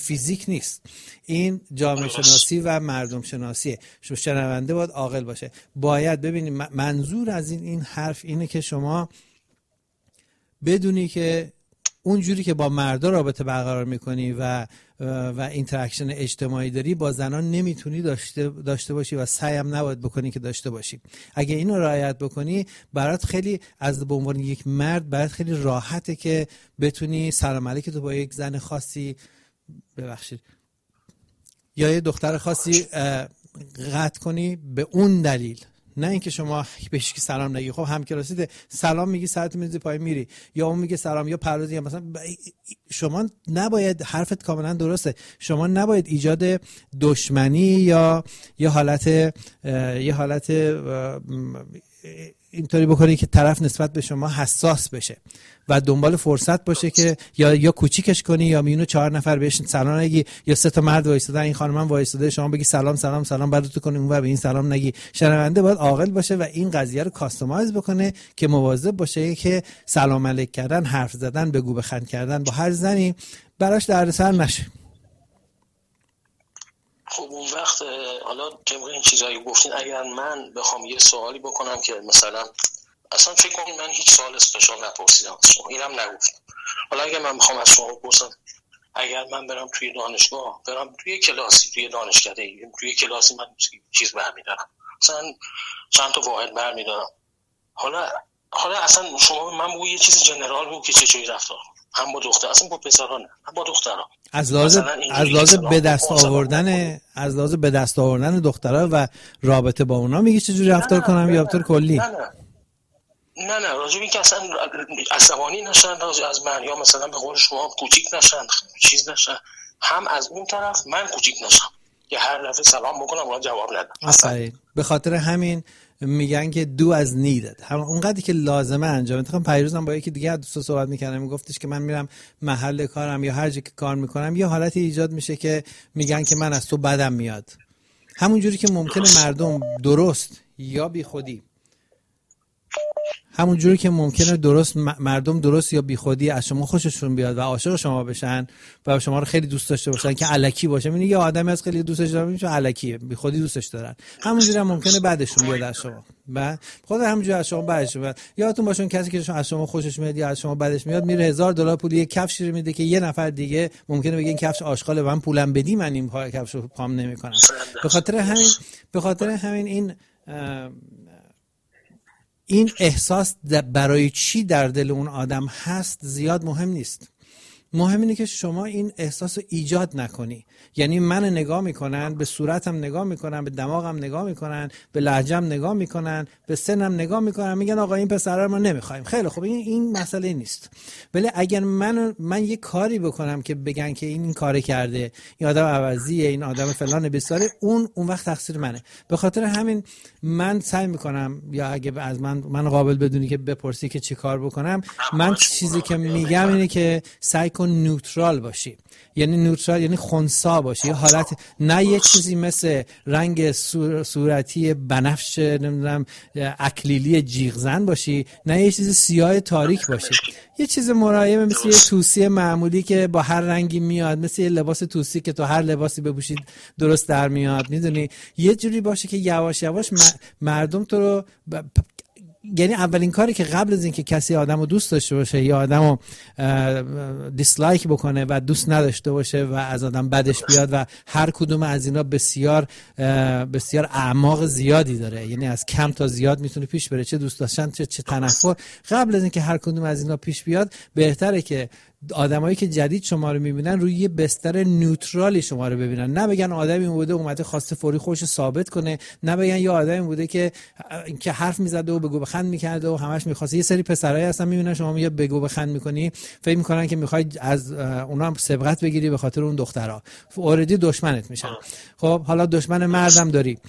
فیزیک نیست، این جامعه شناسی و مردم شناسیه. شنونده باید عاقل باشه. باید ببینید منظور از این حرف اینه که شما بدونی که اونجوری که با مردا رابطه برقرار میکنی و اینتراکشن اجتماعی داری، با زنان نمیتونی داشته باشی و سعیم نباید بکنی که داشته باشی. اگه اینو رعایت بکنی، برات خیلی از به عنوان یک مرد برات خیلی راحته که بتونی سلام علیک تو با یک زن خاصی، ببخشید، یا یه دختر خاصی قطع کنی به اون دلیل، نه اینکه شما بهش که سلام نگی. خب همکلاسیت سلام میگی، سرت میذاری پای میری، یا اون میگه سلام، یا پرودی. مثلا شما نباید، حرفت کاملا درسته، شما نباید ایجاد دشمنی یا یه حالت اینطوری بکنی که طرف نسبت به شما حساس بشه و دنبال فرصت باشه که یا کوچیکش کنی، یا میونو 4 نفر بهش سلام نگی، یا 3 تا مرد وایسادن، این خانم هم وایساده، شما بگی سلام سلام سلام، بعد تو کنی اون و به این سلام نگی. شنونده باید عاقل باشه و این قضیه رو کاستماایز بکنه که مواظب باشه که سلام علیک کردن، حرف زدن، بگو بخند کردن با هر زنی براش دردسر نشه. خب اون وقت حالا که این چیزایی گفتین، اگر من بخوام یه سوالی بکنم که مثلا اصلا فکر کنید من هیچ سوال اسپشیال نپرسیدم از شما، اینم نگفتم. حالا اگر من بخوام از شما بپرسم، اگر من برم توی دانشگاه، برم توی کلاسی، توی دانشکده، توی کلاسی من چیز برمیدارم، مثلا چند تا واحد برمیدارم، حالا اصلا شما من بگو یه چیز جنرال بگو که چجوری رفتار هم با دختر، اصلا با پسرها نه، هم با دخترها، از لحاظ به دست آوردن دخترها و رابطه با اونا میگی چجوری رفتار کنم یا طور کلی؟ نه راجبی که اصلا عصبانی نشن از من، یا مثلا به قول شما کوچیک نشن، چیز نشن، هم از اون طرف من کوچیک نشم، یا هر دفعه سلام بکنم اونا جواب ندن. آفرین. به خاطر همین میگن که دو از نیدد، هم اونقدری که لازمه انجام. اتفاقا پیروزم با یکی دیگه دوست صحبت میکردم، میگفتش که من میرم محل کارم یا هر جا که کار میکنم، یه حالتی ایجاد میشه که میگن که من از تو بدم میاد. همونجوری که ممکنه مردم درست یا بی خودی، همونجوری که ممکنه مردم درست یا بی خودی از شما خوششون بیاد و عاشق شما بشن و شما رو خیلی دوست داشته باشن که الکی باشه. میبینی یه آدمی از خیلی دوستش دارن میشه الکیه، بی خودی دوستش دارن. همونجوری هم ممکنه بعدشون بیاد از شما، و خود همونجوری از شما بعدش میاد. یادتون باشه کسی که از شما خوشش میاد یا از شما بعدش میاد، میره $1000 پول یه کفش رو میده که یه نفر دیگه ممکنه بگه این کفش آشغاله، من پولم بدی من این کفش رو پام نمیکنم. به خاطر همین این احساس برای چی در دل اون آدم هست زیاد مهم نیست. مهم اینه که شما این احساس رو ایجاد نکنی. یعنی من نگاه میکنن، به صورتم نگاه میکنن، به دماغم نگاه میکنن، به لهجه‌ام نگاه میکنن، به سنم نگاه میکنن، میگن آقا این پسره رو ما نمیخوایم. خیلی خوب، این مسئله نیست. ولی اگر من یه کاری بکنم که بگن که این کار کرده، این آدم عوضیه، این آدم فلان بساره، اون وقت تقصیر منه. به خاطر همین من سعی میکنم، یا اگه از من قابل بدونی که بپرسی که چی کار بکنم، من چیزی که میگم اینه که سعی کن نوترال باشی. یعنی نوترال یعنی خنثی باشی، یه حالت، نه یه چیزی مثل رنگ صورتی بنفش نمیدونم اکلیلی جیغزن باشی، نه یه چیز سیاه تاریک باشی، یه چیز ملایمه مثل یه توسی معمولی که با هر رنگی میاد، مثل یه لباس توسی که تو هر لباسی بپوشید درست در میاد. میدونی یه جوری باشه که یواش یواش مردم تو رو یعنی اولین کاری که قبل از اینکه کسی آدمو دوست داشته باشه یا آدمو دیسلایک بکنه و دوست نداشته باشه و از آدم بدش بیاد، و هر کدوم از اینا بسیار بسیار اعماق زیادی داره، یعنی از کم تا زیاد میتونه پیش بره، چه دوست داشتن چه تنفر. قبل از اینکه هر کدوم از اینا پیش بیاد، بهتره که آدمایی که جدید شما رو میبینن روی یه بستر نوترالی شما رو ببینن، نه بگن آدمی بوده اومده خواسته فوری خودش ثابت کنه، نه بگن یه آدمی بوده که حرف میزده و بگو بخند میکرده و همش میخواسته. یه سری پسرایی هستن میبینن شما یه بگو بخند میکنی، فکر میکنن که میخوای از اونا هم سبقت بگیری به خاطر اون دخترها، اوردی دشمنت میشن. خب حالا دشمن مردم داری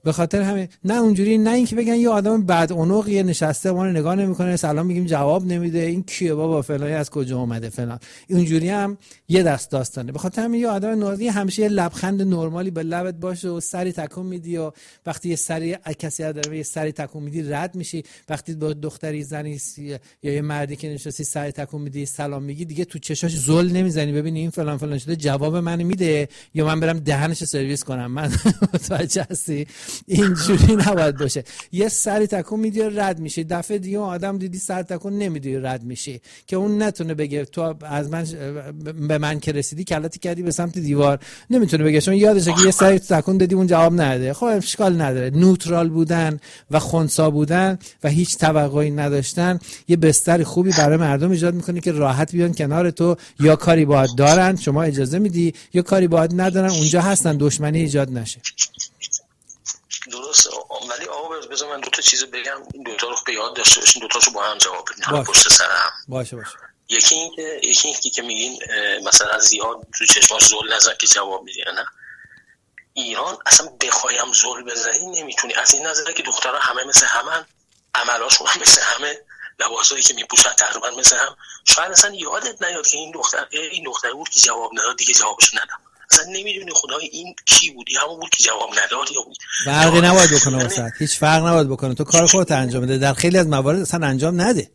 به خاطر همین نه اونجوری، نه اینکه بگن یه آدم بدعنقیه نشسته ما رو نگاه نمیکنه، سلام میگیم جواب نمیده، این کیه بابا فلانی از کجا اومده فلان. اونجوری هم یه دست داستانه. به خاطر همین یه آدم نورمالی همیشه یه لبخند نرمالی به لبت باشه و سری تکون میدی و وقتی یه سری کسی داره یه سری تکون میدی رد میشی. وقتی با دختری زنی یا یه مردی که نشستی سری تکون میدی سلام میگی، دیگه تو چشاش زل نمیزنی ببینی این فلان فلان شده جواب منو میده یا من برم دهنش سرویس کنم. من متوجه هستی؟ اینجوری نباید باشه. یه سری تکون میدی و رد میشی. دفعه دیگه آدم دیدی سر تکون نمیدی رد میشی که اون نتونه بگه تو از من به من که رسیدی کلاتی کردی به سمت دیوار. نمیتونه بگه چون یادشه که یه سری تکون دادی اون جواب نده. خب اشکال نداره. نوترال بودن و خنثی بودن و هیچ توقعی نداشتن یه بستر خوبی برای مردم ایجاد میکنه که راحت بیان کنار تو. یا کاری باهات دارن شما اجازه میدی یا کاری باهات ندارن اونجا هستن، دشمنی ایجاد نشه. درسته. ولی آقا بذار من 2 تا چیز بگم، این 2 تا رو به یاد داشته باشین، 2 تاشو با هم جواب بدین پشت سر هم. باشه. یکی اینکه که میگین مثلا زیاد تو چشماش زل نزن که جواب میدی. نه، ایران اصلا بخوایم زل بزنی نمیتونی. از این نظره که دخترها همه مثل همن، عملاشون هم مثل همه، لباسایی که میپوشن تقریبا مثل هم. شاید اصلا یادت نیاد که این دختر بود که جواب نداد دیگه جوابش نداد. اصلا نمیدونی خدای این کی بود، همون بود که جواب نداد یا بود. فرقی نباید بکنه واسه، هیچ فرق نباید بکنه. تو کار خودت انجام بده. در خیلی از موارد اصلا انجام نده.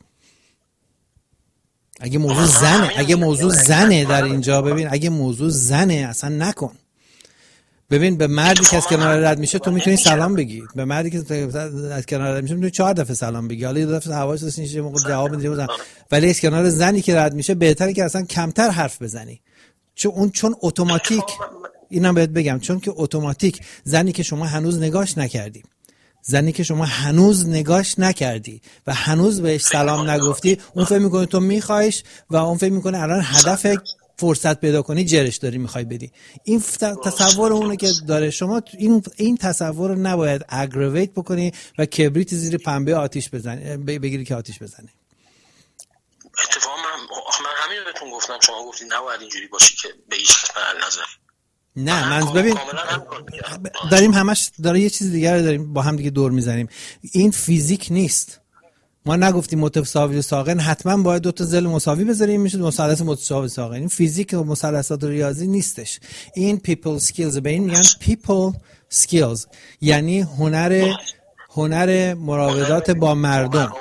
اگه موضوع زنه در اینجا، ببین اگه موضوع زنه اصلا نکن. ببین به مردی که از کنار رد میشه تو میتونی سلام بگی. به مردی که از کنار رد میشه میتونی 4 دفعه سلام بگی. حالا 2 دفعه حواسش نیست موقع جواب میدی. ولی از کنار زنی که رد میشه بهتره که اصلا کمتر حرف بزنی. چون اتوماتیک، اینم بهت بگم، چون که اتوماتیک زنی که شما هنوز نگاش نکردی و هنوز بهش سلام نگفتی، اون فکر میکنه تو میخوایش و اون فکر میکنه الان هدف فرصت پیدا کنی جرش داری میخوای بدی. این تصور اونه که داره. شما این تصور رو نباید اگرویت بکنی و کبریت زیر پنبه آتیش بزنی، بگیری که آتیش بزنی. اتفاقا من همین رو بهتون گفتم، شما گفتید نباید اینجوری باشی که به هیچ کس محل نذاری. نه من ببین داریم همش یه چیز دیگه رو داریم با هم دیگه دور میزنیم. این فیزیک نیست. ما نگفتیم متساوی ساقن حتما باید 2 تا ضلع مساوی بذاریم میشه مثلث متساوی ساقن. این فیزیک و مثلثات ریاضی نیستش. این پیپل سکیلز، به این میگن پیپل سکیلز، یعنی هنر مراودات با مردم.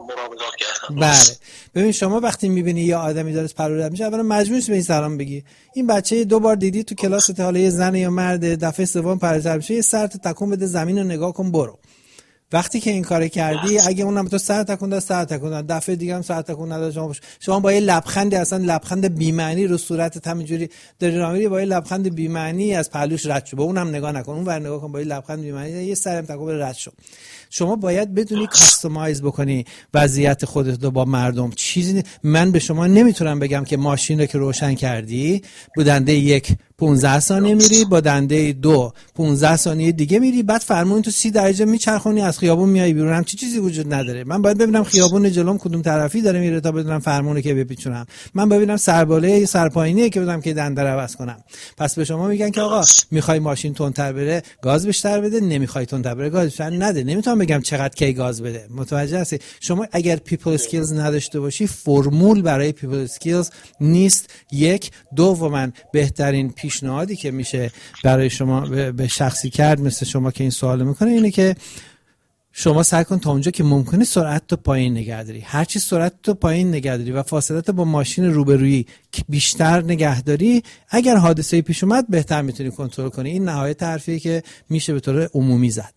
بله. ببین شما وقتی میبینی یه آدمی داره پرو رد میشه، اولا مجبور نیستی به این سلام بگی. این بچه 2 بار دیدی تو کلاس، حالا یه زن یا مرد، دفعه سوم پرو میشه یه سر تکون بده زمین رو نگاه کن برو. وقتی که این کارو کردی اگه اونم تو سر تکون داد، دفعه دیگه هم سر تکون نداد، شما با یه لبخند، اصلا لبخند بی معنی رو صورتت همینجوری داری رامیری، با یه لبخند بی معنی از پهلوش رد شو. به اونم نگاه نکن، اون ور نگاه کن، با یه لبخند بی معنی یه سرم تکون بده رد شو. شما باید بدونی کاستماایز بکنی وضعیت خودت رو با مردم. چیزی من به شما نمیتونم بگم که ماشین رو که روشن کردی با دنده 1 15 ثانیه میری، با دنده 2 15 ثانیه دیگه میری، بعد فرمون تو 30 درجه میچرخونی از خیابون میای بیرون. هم چیزی وجود نداره. من باید ببینم خیابون جلوم کدوم طرفی داره میره تا بدونم فرمونو که بپیچونم. من ببینم سرباله یا سرپایینیه که بدونم که دنده رو عوض کنم. پس به شما میگن که آقا میخوای ماشین تندتر بره گاز بیشتر بده، نمیخوای تندتر بره گاز بیشتر نده. نمیتونم بگم چقدر کی گاز بده. متوجه هستی؟ شما اگر پیپل اسکیلز نداشته باشی، فرمول برای پیپل اسکیلز نیست. 1 دوما بهترین پیشنهادی که میشه برای شما به شخصی کرد مثل شما که این سوالو میکنه اینه که شما سعی کن تا اونجا که ممکنه سرعت تو پایین نگه داری. هر چی سرعت تو پایین نگه داری و فاصله با ماشین روبرویی بیشتر نگه داری، اگر حادثه‌ای پیش اومد بهتر میتونی کنترل کنی. این نهایت حرفیه که میشه به طور عمومی زد.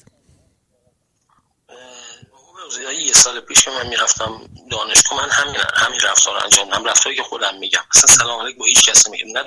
یه سال پیش که من میرفتم دانشگاه، من همین رفتار انجام دادم، رفتاری که خودم میگم. مثلا سلام علیک با هیچ کس نمیگم. نه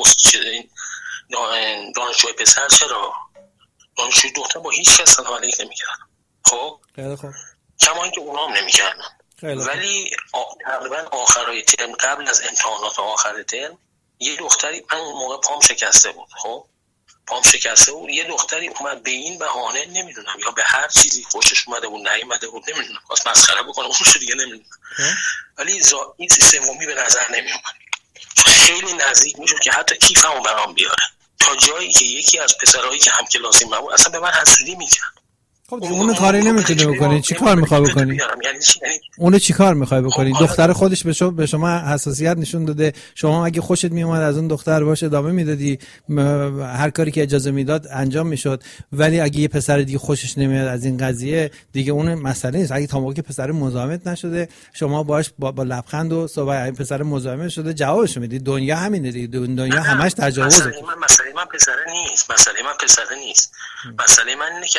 دانشجوی پسر چرا، دانشجوی دختر با هیچ کس سلام علیک نمیکردم. خب خیلی خوب. کما اینکه اونا هم نمیکردن. ولی تقریبا آخرای ترم، قبل از امتحانات آخر ترم، یه دختری، من موقع پام شکسته بود. خب پام شکسته بود، یه دختری اومد به این بهانه نمیدونم یا به هر چیزی خوشش اومده بود نیومده بود نمیدونم، واسه مسخره بکنه اونش دیگه نمیدونم، ولی این سومی به نظر نمیومد. خیلی نزدیک میشد که حتی کیفمو برام بیاره، تا جایی که یکی از پسرایی که هم کلاسی من بود اصلا به من حسودی میکرد. خب اونو کاری نمیتونی بکنی، چی کار میخوای بکنی؟ اونو چی کار میخوای بکنی؟ دختر خودش به شما حساسیت نشون داده، شما اگه خوشت میومد از اون دختر باشه ادامه میدادی، هر کاری که اجازه میداد انجام میشد. ولی اگه یه پسر دیگه خوشش نمیاد از این قضیه دیگه، اون مسئله نیست. اگه تا موقعی که پسر مزاحمت نشده شما باش با لبخند و صحبت، این پسر مزاحم شده جوابشو میدی. دنیا همینه دیگه، دنیا همش تجاوزه. مسئله من پسر نیست. مسئله من اینه که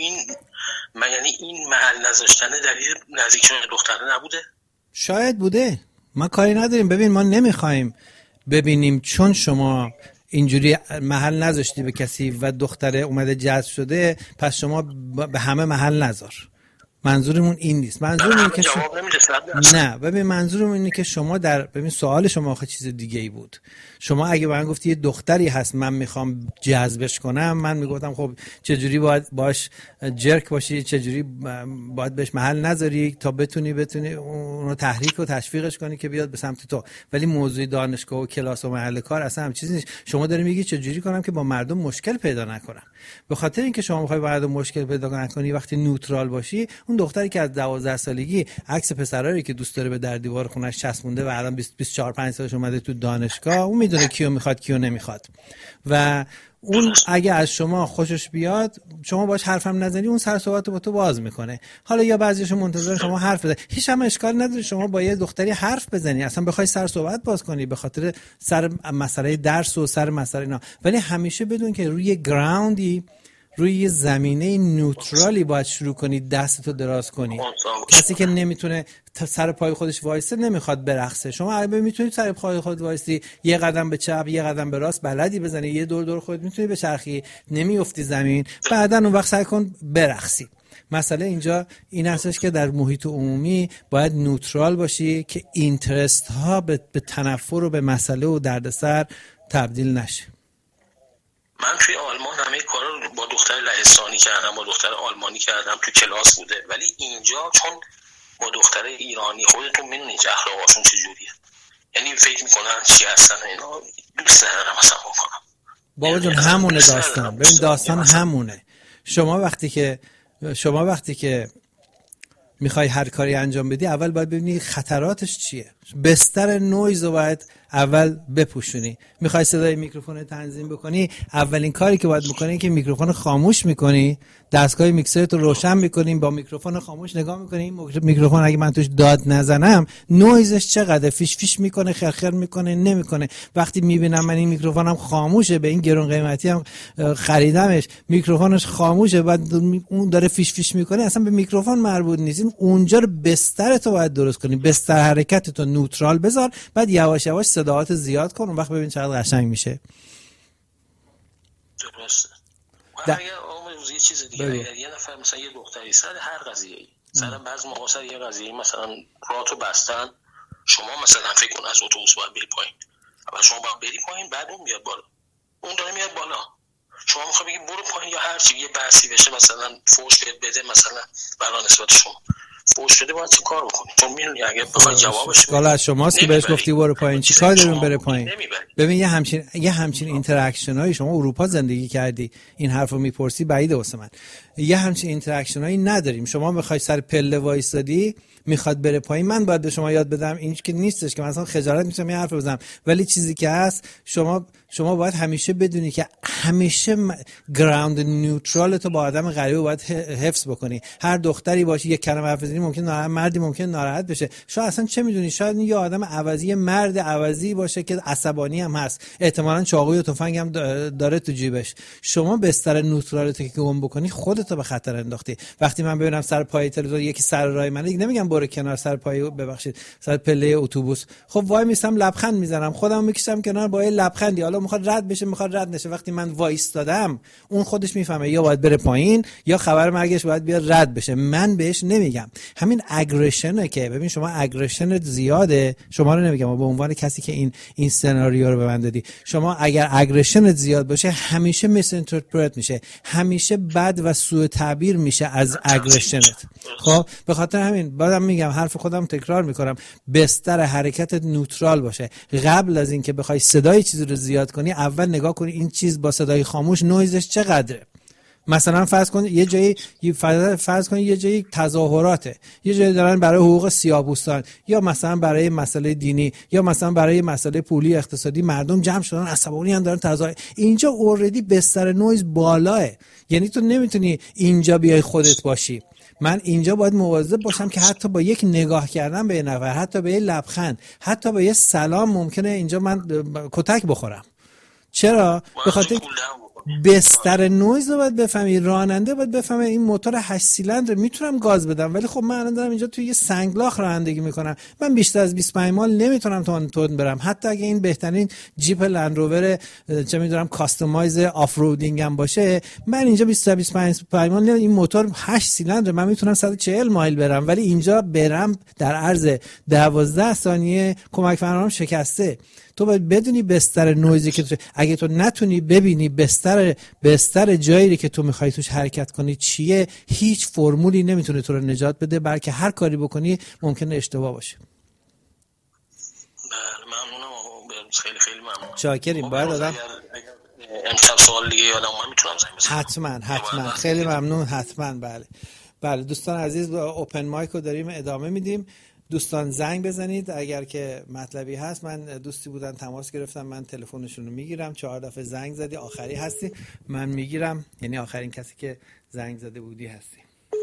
این محل نذاشتن دلیل نزدیک شدن دختره نبوده. شاید بوده، ما کاری نداریم. ببین ما نمیخوایم ببینیم چون شما اینجوری محل نذاشتی به کسی و دختره اومده جذب شده پس شما به همه محل نذار. منظورمون این نیست. منظورمون اینه که نه، ببین منظورمون اینه که شما ببین سوال شما آخه چیز دیگه ای بود. شما اگه من گفتی یه دختری هست من میخوام جذبش کنم، من میگفتم خب چجوری باید باش جرک باشی، چجوری باید بهش محل نذاری تا بتونی اونو تحریک و تشویقش کنی که بیاد به سمت تو. ولی موضوع دانشگاه و کلاس و محل کار اصلا هم چیزی نیست. شما داری میگی چجوری کنم که با مردم مشکل پیدا نکنم. به خاطر اینکه شما میخوای با مردم مشکل پیدا نکنی، وقتی نوترال باشی، اون دختری که از 12 سالگی عکس پسرایی که دوست داره به در دیوار خونش چسبونده و الان 24-5 سالش اومده تو دانشگاه، اون میدونه کیو میخواد کیو نمیخواد. و اون اگه از شما خوشش بیاد، شما باش حرفم نزنی، اون سر صحبت با تو باز میکنه. حالا یا بعضیشون منتظر شما حرف بزنی، هیچ هم اشکال نداره شما با یه دختری حرف بزنی، اصلا بخوای سر صحبت باز کنی به خاطر سر مسئله درس و سر مسئله اینا. ولی همیشه بدون که روی گراوندی، روی زمینه نوترالی باید شروع کنی دستتو دراز کنی. کسی که نمیتونه سر پای خودش وایسته نمیخواد برقصه. شما اگه میتونی سر پای خودت وایسی، یه قدم به چپ یه قدم به راست بلدی بزنی، یه دور خودت میتونی بچرخی، نمیافتی زمین، بعداً اون وقت سعی کن برقصی. مسئله اینجا این هستش که در محیط عمومی باید نوترال باشی که اینترست ها به تنفر و به مسئله و دردسر تبدیل نشه. من توی آلمان همه کارا رو با دختر لهستانی کردم، با دختر آلمانی کردم، تو کلاس بوده. ولی اینجا چون با دختر ایرانی خودتون میدونید اخلاقشون چجوریه، یعنی فکر میکنن چی هستن اینا، دوست ندارم اصلا بکنم. بابا جون همونه داستان. ببین داستان همونه. شما وقتی که میخوای هر کاری انجام بدی، اول باید ببینی خطراتش چیه. بستر نویز رو باید اول بپوشونی. میخوای صدای میکروفون تنظیم بکنی، اولین کاری که باید بکنی که میکروفون خاموش میکنی، دستگاه میکسرت رو روشن میکنی، با میکروفون خاموش نگاه میکنی. میکروفون اگه من توش داد نزنم نویزش چقدر فیش فیش میکنه، خرخر میکنه، نمیکنه. وقتی میبینم من این میکروفونم خاموشه، به این گرون قیمتی هم خریدمش، میکروفونش خاموشه، بعد اون داره فیش فیش میکنه، اصلا به میکروفون مربوط نیست. اونجا رو بسترتو باید درست کنی، بستر حرکتتو نوترال بذار، بعد یواش یواش صداات زیاد کن، اون وقت ببین چقدر قشنگ میشه. درسته. اگه یه چیز دیگه، یه نفر مثلا یه دختری سر هر قضیه‌ای، سر بعضی موقع سر یه قضیه‌ای مثلا راهتو بستن، شما مثلا فکر کن از اتوبوس باید بری پایین، اول شما باید بری پایین، بعد اون میاد بالا، اون داره میاد بالا، شما میخوای بگی برو پایین یا هر چی، یه بحثی بشه مثلا فوش بده، مثلا برای نسبت شما فوش بده، باید چی کار بکنی؟ چون میدونی اگه بخوای جوابش بدی، از شماست که بهش گفتی برو پایین، چی کار داریم بره پایین؟ ببین یه همچین اینتراکشن هایی شما اروپا زندگی کردی، این حرفو میپرسی بعیده واسه من. یه همچین اینتراکشن هایی نداریم. شما میخوای سر پله وایسادی، میخواد بره پایین، من باید به شما یاد بدم، این که نیستش که مثلا خجالت میشم یه حرف بزنم. ولی چیزی که هست، شما باید همیشه بدونی که همیشه گراوند نیوترال تو با آدم غریبه باید حفظ بکنی. هر دختری باشی یک کلمه حرف بزنی ممکن مردی ممکن ناراحت بشه. شاید اصلا چه میدونی، شاید یه آدم عوضی، مرد عوضی باشه که عصبانی هم هست، احتمالاً چاقوی و تفنگ هم داره تو جیبش. شما بستر نیوترالت که گم بکنی خودتو به خطر انداختی. وقتی من ببینم سر پای تلویزیون یکی سر راه منه، نمیگم برو کنار، سر پای ببخشید سر پله اتوبوس، خب وای میستم لبخند میزنم، خودم میکشم کنار با یه لبخندی، حالا میخواد رد بشه میخواد رد نشه. وقتی من وایستادم اون خودش میفهمه یا باید بره پایین یا خبر مرگش باید بیاد رد بشه. من بهش نمیگم. همین اگریشنه که ببین شما اگریشنت زیاده، شما رو نمیگم به عنوان کسی که این سناریو رو به من دادی، شما اگر اگریشنت زیاد باشه همیشه میس اینترپرت میشه، همیشه بد و سوء تعبیر میشه از اگریشنت. خب به خاطر همین بعدم میگم، حرف خودم تکرار میکنم، بستر حرکتت نوترال باشه. قبل از اینکه بخوای صدای چیزی رو زیاد کنی، اول نگاه کنی این چیز با صدای خاموش نویزش چقدره، مثلا فرض کن یه جایی یه جایی تظاهراته، یه جایی دارن برای حقوق سیاه‌پوستان، یا مثلا برای مسئله دینی، یا مثلا برای مسئله پولی اقتصادی مردم جمع شدن عصبانی هم دارن تظاهر. اینجا اوردی بستر نویز بالاه، یعنی تو نمیتونی اینجا بیای خودت باشی. من اینجا باید مواظب باشم که حتی با یک نگاه کردن به یه نفر، حتی به یه لبخند، حتی به یه سلام ممکنه اینجا من کتک بخورم. چرا؟ به خاطر بستر نویز رو باید بفهمی، راننده باید بفهمه این موتور 8 سیلندر میتونم گاز بدم، ولی خب من الان دارم اینجا توی یه سنگلاخ رانندگی میکنم، من بیشتر از 25 مایل نمیتونم تون برم، حتی اگه این بهترین جیپ لندروور چه میدونم کاستومایز آف رودینگ هم باشه، من اینجا 25 مایل این موتور 8 سیلندر من میتونم 140 مایل برم، ولی اینجا برم در عرض 12 ثانیه کمک فرمانم شکسته. تو باید بدونی بستر نویزی که تو، اگه تو نتونی ببینی بستر جایی که تو میخوای توش حرکت کنی چیه، هیچ فرمولی نمیتونه تو رو نجات بده، بلکه هر کاری بکنی ممکنه اشتباه باشه. بله ممنونم، خیلی خیلی ممنونم. شاکریم. باید آدم امشب سوال دیگه یادم اومد میتونم زنگ بزنم؟ حتما خیلی ممنون. حتما. بله دوستان عزیز، اوپن مایک رو داریم ادامه میدیم. دوستان زنگ بزنید اگر که مطلبی هست. من دوستی بودن تماس گرفتم، من تلفنشون رو میگیرم. 4 دفعه زنگ زدی، آخری هستی، من میگیرم، یعنی آخرین کسی که زنگ زده بودی هستی.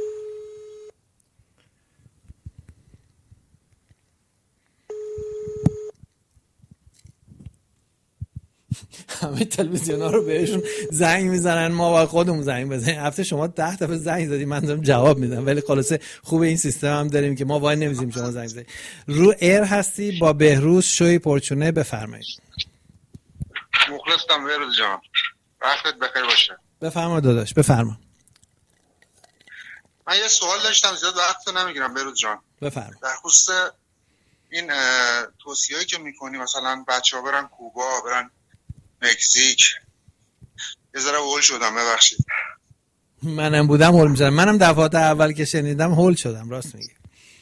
همه تلویزیون ها رو بهشون زنگ میزنن، ما باید خودمون زنگ بزنیم. هفته شما 10 دفعه زنگ زدی، من دارم جواب میدم، ولی خلاصه خوب این سیستم هم داریم که ما وای نمیزیم شما زنگ بزنید. رو ایر هستی با بهروز شوی پرچونه، بفرمایید. مخلصم بهروز جان، وقتت بخیر باشه. بفرما داداش، بفرما. من یه سوال داشتم، زیاد وقت نمیگیرم بهروز جان. بفرما. در خصوص این توصیه‌ای که میکنی، مثلا بچه‌ها برن کوبا، برن مکزیک، یه ذره هول شدم، ببخشید. منم بودم هول میشدم، منم دفعات اول که شنیدم هول شدم، راست میگی.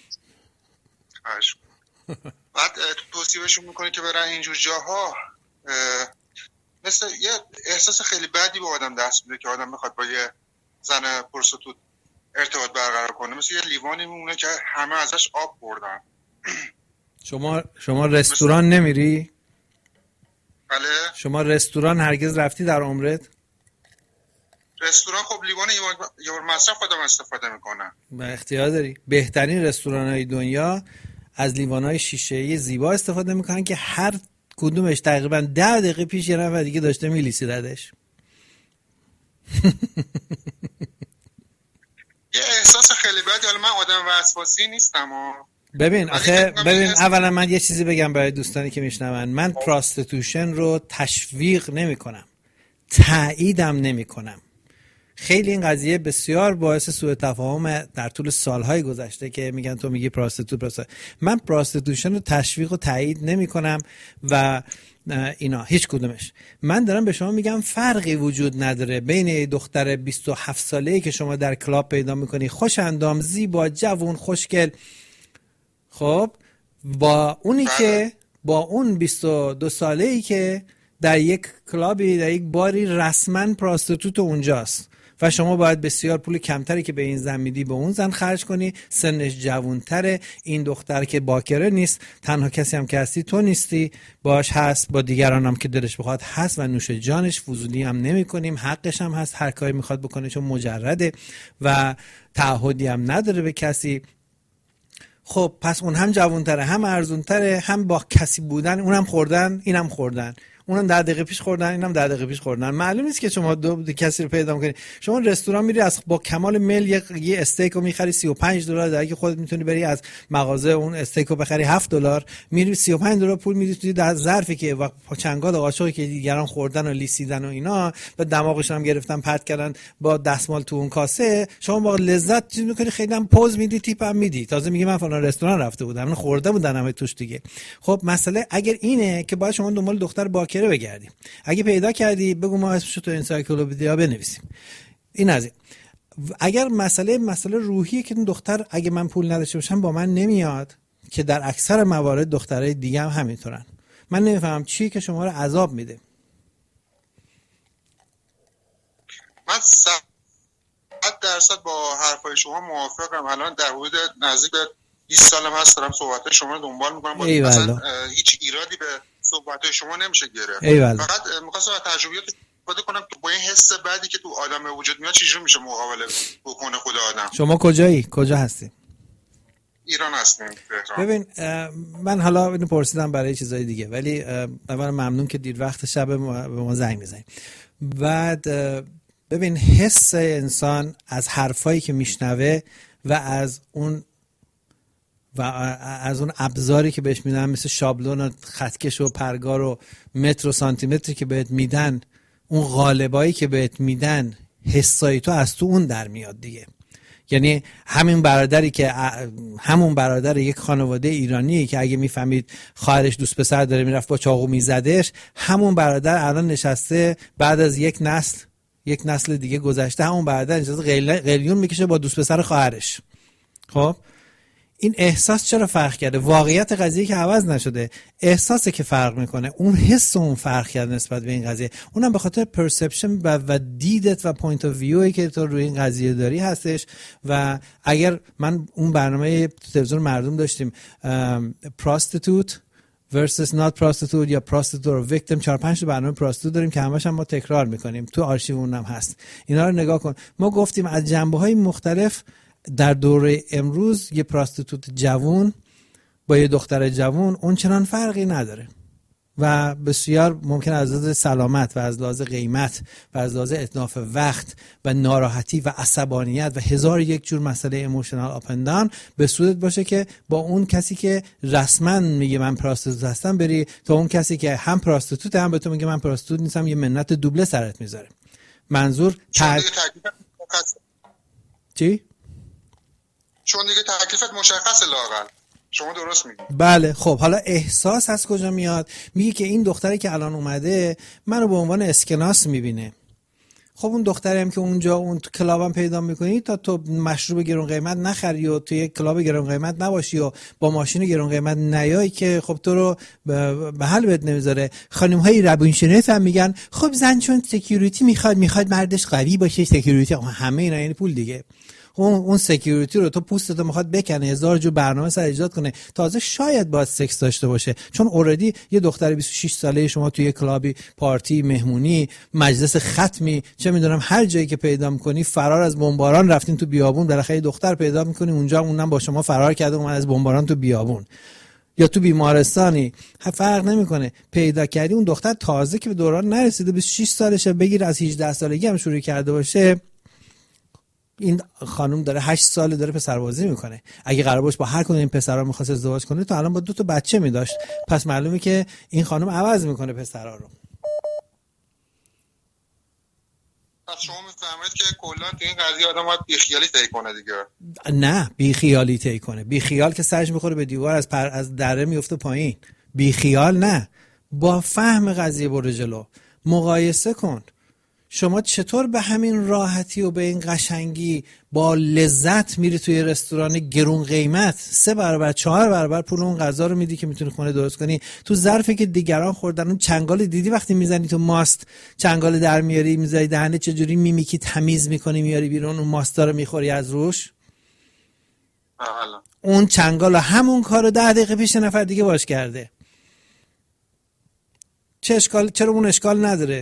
بعد توصیهشون میکنی که برن اینجور جاها، مثل یه احساس خیلی بدی به آدم دست میده که آدم میخواد با یه زن پرستوت ارتباط برقرار کنه، مثل یه لیوانی میمونه که همه ازش آب بردن. شما رستوران نمیری؟ بله. شما رستوران هرگز رفتی در عمرت؟ رستوران خب لیوان یه بار مصرف خودم استفاده میکنم. به اختیار داری. بهترین رستوران‌های دنیا از لیوان‌های شیشه‌ای زیبا استفاده میکنن که هر کدومش تقریبا 10 دقیقه پیش یه نفر دیگه داشته میلیسیدش. یه احساس خیلی بدی. حالا من آدم وسواسی نیستم ببین اولا من یه چیزی بگم برای دوستانی که میشنون. من پراستیتوشن رو تشویق نمی کنم، تاییدم نمی کنم. خیلی این قضیه بسیار باعث سوء تفاهم در طول سالهای گذشته که میگن تو میگی پراستیتوت. من پراستیتوشن رو تشویق و تایید نمی کنم و اینا هیچ کدومش. من دارم به شما میگم فرقی وجود نداره بین دختر 27 ساله‌ای که شما در کلاب پیدا میکنی، خوش اندام، زیبا، جوون، خوشگل، خب با اونی که با اون 22 ساله‌ای که در یک کلابی، در یک باری رسما پراستیتوت اونجاست و شما باید بسیار پول کمتری که به این زن میدی به اون زن خرج کنی. سنش جوانتره، این دختر که باکره نیست، تنها کسی هم که هستی تو نیستی، باش هست، با دیگران هم که دلش بخواد هست و نوش جانش، فضولی هم نمی کنیم، حقش هم هست هر کاری میخواد بکنه چون مجرده و تعهدی هم نداره به کسی. خب پس اون هم جوانتره، هم ارزونتره، هم با کسی بودن، اونم خوردن اینم خوردن، اونم 10 دقیقه پیش خوردن اینم 10 دقیقه پیش خوردن. معلوم نیست که شما دو کسی رو پیدا می‌کنی. شما رستوران میری از با کمال میل یه استیک رو می‌خری $35، در که خودت میتونی بری از مغازه اون استیک رو بخری $7، میری $35 پول میدی توی در ظرفی که و چنگال قاشقی که دیگران خوردن و لیسیدن و اینا و دماغش هم گرفتن پرت کردن با دستمال تو اون کاسه، شما با لذت چیز می‌کنی، خیلی هم پوز میدی، تیپ هم میدی، تازه میگی من فلان رستوران رفته بودم، من خورده بودن همه توش دیگه. خب مسئله اگر اینه که باید شما دنبال دختر باکره بگردیم. اگه پیدا کردی بگو ما اسمشو تو انسایکلوپدیا بنویسیم. این از این. اگر مسئله روحیه که این دختر اگه من پول نداشته باشم با من نمیاد، که در اکثر موارد دخترای دیگه هم همینطورن. من نمیفهمم چیه که شما رو عذاب میده. من 100% با حرفای شما موافقم. الان در حدود نزدیک به 20 سالم هست دارم صحبت‌های شما رو دنبال می‌کنم. مثلا هیچ ایرادی به صحبت‌های شما نمیشه گرفت. فقط می‌خواستم از تجربیات استفاده کنم که با این حس بعدی که تو آدم به وجود میاد چجوری میشه مقابله بکنه خود آدم. شما کجا هستی؟ ایران هستیم. ببین من حالا اینو پرسیدم برای چیزای دیگه، ولی اولا ممنون که دیر وقت شب به ما زنگ میزنید. بعد ببین حس انسان از حرفایی که میشنوه و از اون ابزاری که بهش میدن، مثل شابلون و خطکش و پرگار و متر و سانتی متری که بهت میدن، اون قالبایی که بهت میدن، حسای تو از تو اون در میاد دیگه. یعنی همون برادر یک خانواده ایرانی که اگه میفهمید خواهرش دوست پسر داره میرفت با چاقو میزدش، همون برادر الان نشسته بعد از یک نسل دیگه گذشته، همون برادر نشسته قلیون میکشه با دوست پسر خواهرش. خب این احساس چرا فرق کرده؟ واقعیت قضیه که عوض نشده، احساسه که فرق میکنه. اون حس اون فرق کرده نسبت به این قضیه، اونم به خاطر پرسپشن و دیدت و پوینت اف ویوی که تو روی این قضیه داری هستش. و اگر من اون برنامه تلویزیون مردم داشتیم پراستیتوت versus not prostitute یا prostitute or victim، 4-5 برنامه پراستیتوت داریم که همش هم ما تکرار میکنیم، تو آرشیو اونم هست. اینا رو نگاه کن. ما گفتیم از جنبه‌های مختلف در دوره امروز یه پراستیتوت جوون با یه دختر جوون اون چنان فرقی نداره و بسیار ممکن از لحاظ سلامت و از لحاظ قیمت و از لحاظ اتلاف وقت و ناراحتی و عصبانیت و 1001 جور مسئله ایموشنال آپ اند داون به صورت باشه که با اون کسی که رسما میگه من پراستیتوت هستم بری تا اون کسی که هم پراستیتوت هم به تو میگه من پراستیتوت نیستم، یه منت دوبله سرت میذاره. منظور چی؟ چون دیگه تکلیفت مشخصه لااقل. شما درست میگی. بله. خب حالا احساس از کجا میاد؟ میگه که این دختری که الان اومده منو به عنوان اسکناس میبینه. خب اون دختری هم که اونجا اون تو کلابم پیدا میکنی تا تو مشروب گرون قیمت نخری و تو یک کلاب گرون قیمت نباشی و با ماشین گرون قیمت نیای که خب تو رو به حل بهت نمیذاره. خانم های روانشناس هم میگن خب زن چون سکیوریتی میخواد مردش قوی باشه، سکیوریتی همه اینا یعنی پول دیگه. اون سکیوریتی رو تو پوستتو میخواد بکنه، 1000 جور برنامه سر ایجاد کنه، تازه شاید باید سکس داشته باشه، چون اوردی یه دختر 26 ساله شما توی یه کلابی، پارتی، مهمونی، مجلس ختمی، چه میدونم هر جایی که پیدا میکنی، فرار از بمباران رفتین تو بیابون، بالاخره یه دختر پیدا میکنی اونجا، اونم با شما فرار کرده اومد از بمباران تو بیابون یا تو بیمارستانی، فرق نمیکنه، پیدا کردی اون دختر تازه که به دوران نرسیده، 26 سالشه، بگیر از 18 سالگی هم شروع کرده باشه، این خانم داره 8 ساله داره پسربازی میکنه. اگه قرار باشه با هر کدوم این پسرا میخواست ازدواج کنه تو الان با 2 تا بچه میداشت. پس معلومه که این خانم عوض میکنه پسرا رو. پس شما میفهمید که کلا تو این قضیه آدم باید بیخیالی طی کنه دیگه. نه بیخیالی طی کنه. بیخیال که سرش میخوره به دیوار از دره میفته پایین. بیخیال نه. با فهم قضیه برو جلو. مقایسه کن. شما چطور به همین راحتی و به این قشنگی با لذت میری توی رستوران گرون قیمت 3 برابر 4 برابر پول اون غذا رو میدی که میتونی خونه درست کنی، تو ظرفی که دیگران خوردن. اون چنگال دیدی وقتی میزنی تو ماست، چنگال در میاری میذاری دهنه، چجوری میمیکی تمیز میکنی میاری بیرون، اون ماستا رو میخوری از روش. اون چنگال همون کارو 10 دقیقه پیش نفر دیگه باش کرده. چه اشکال؟ چرا اون اشکال نداره؟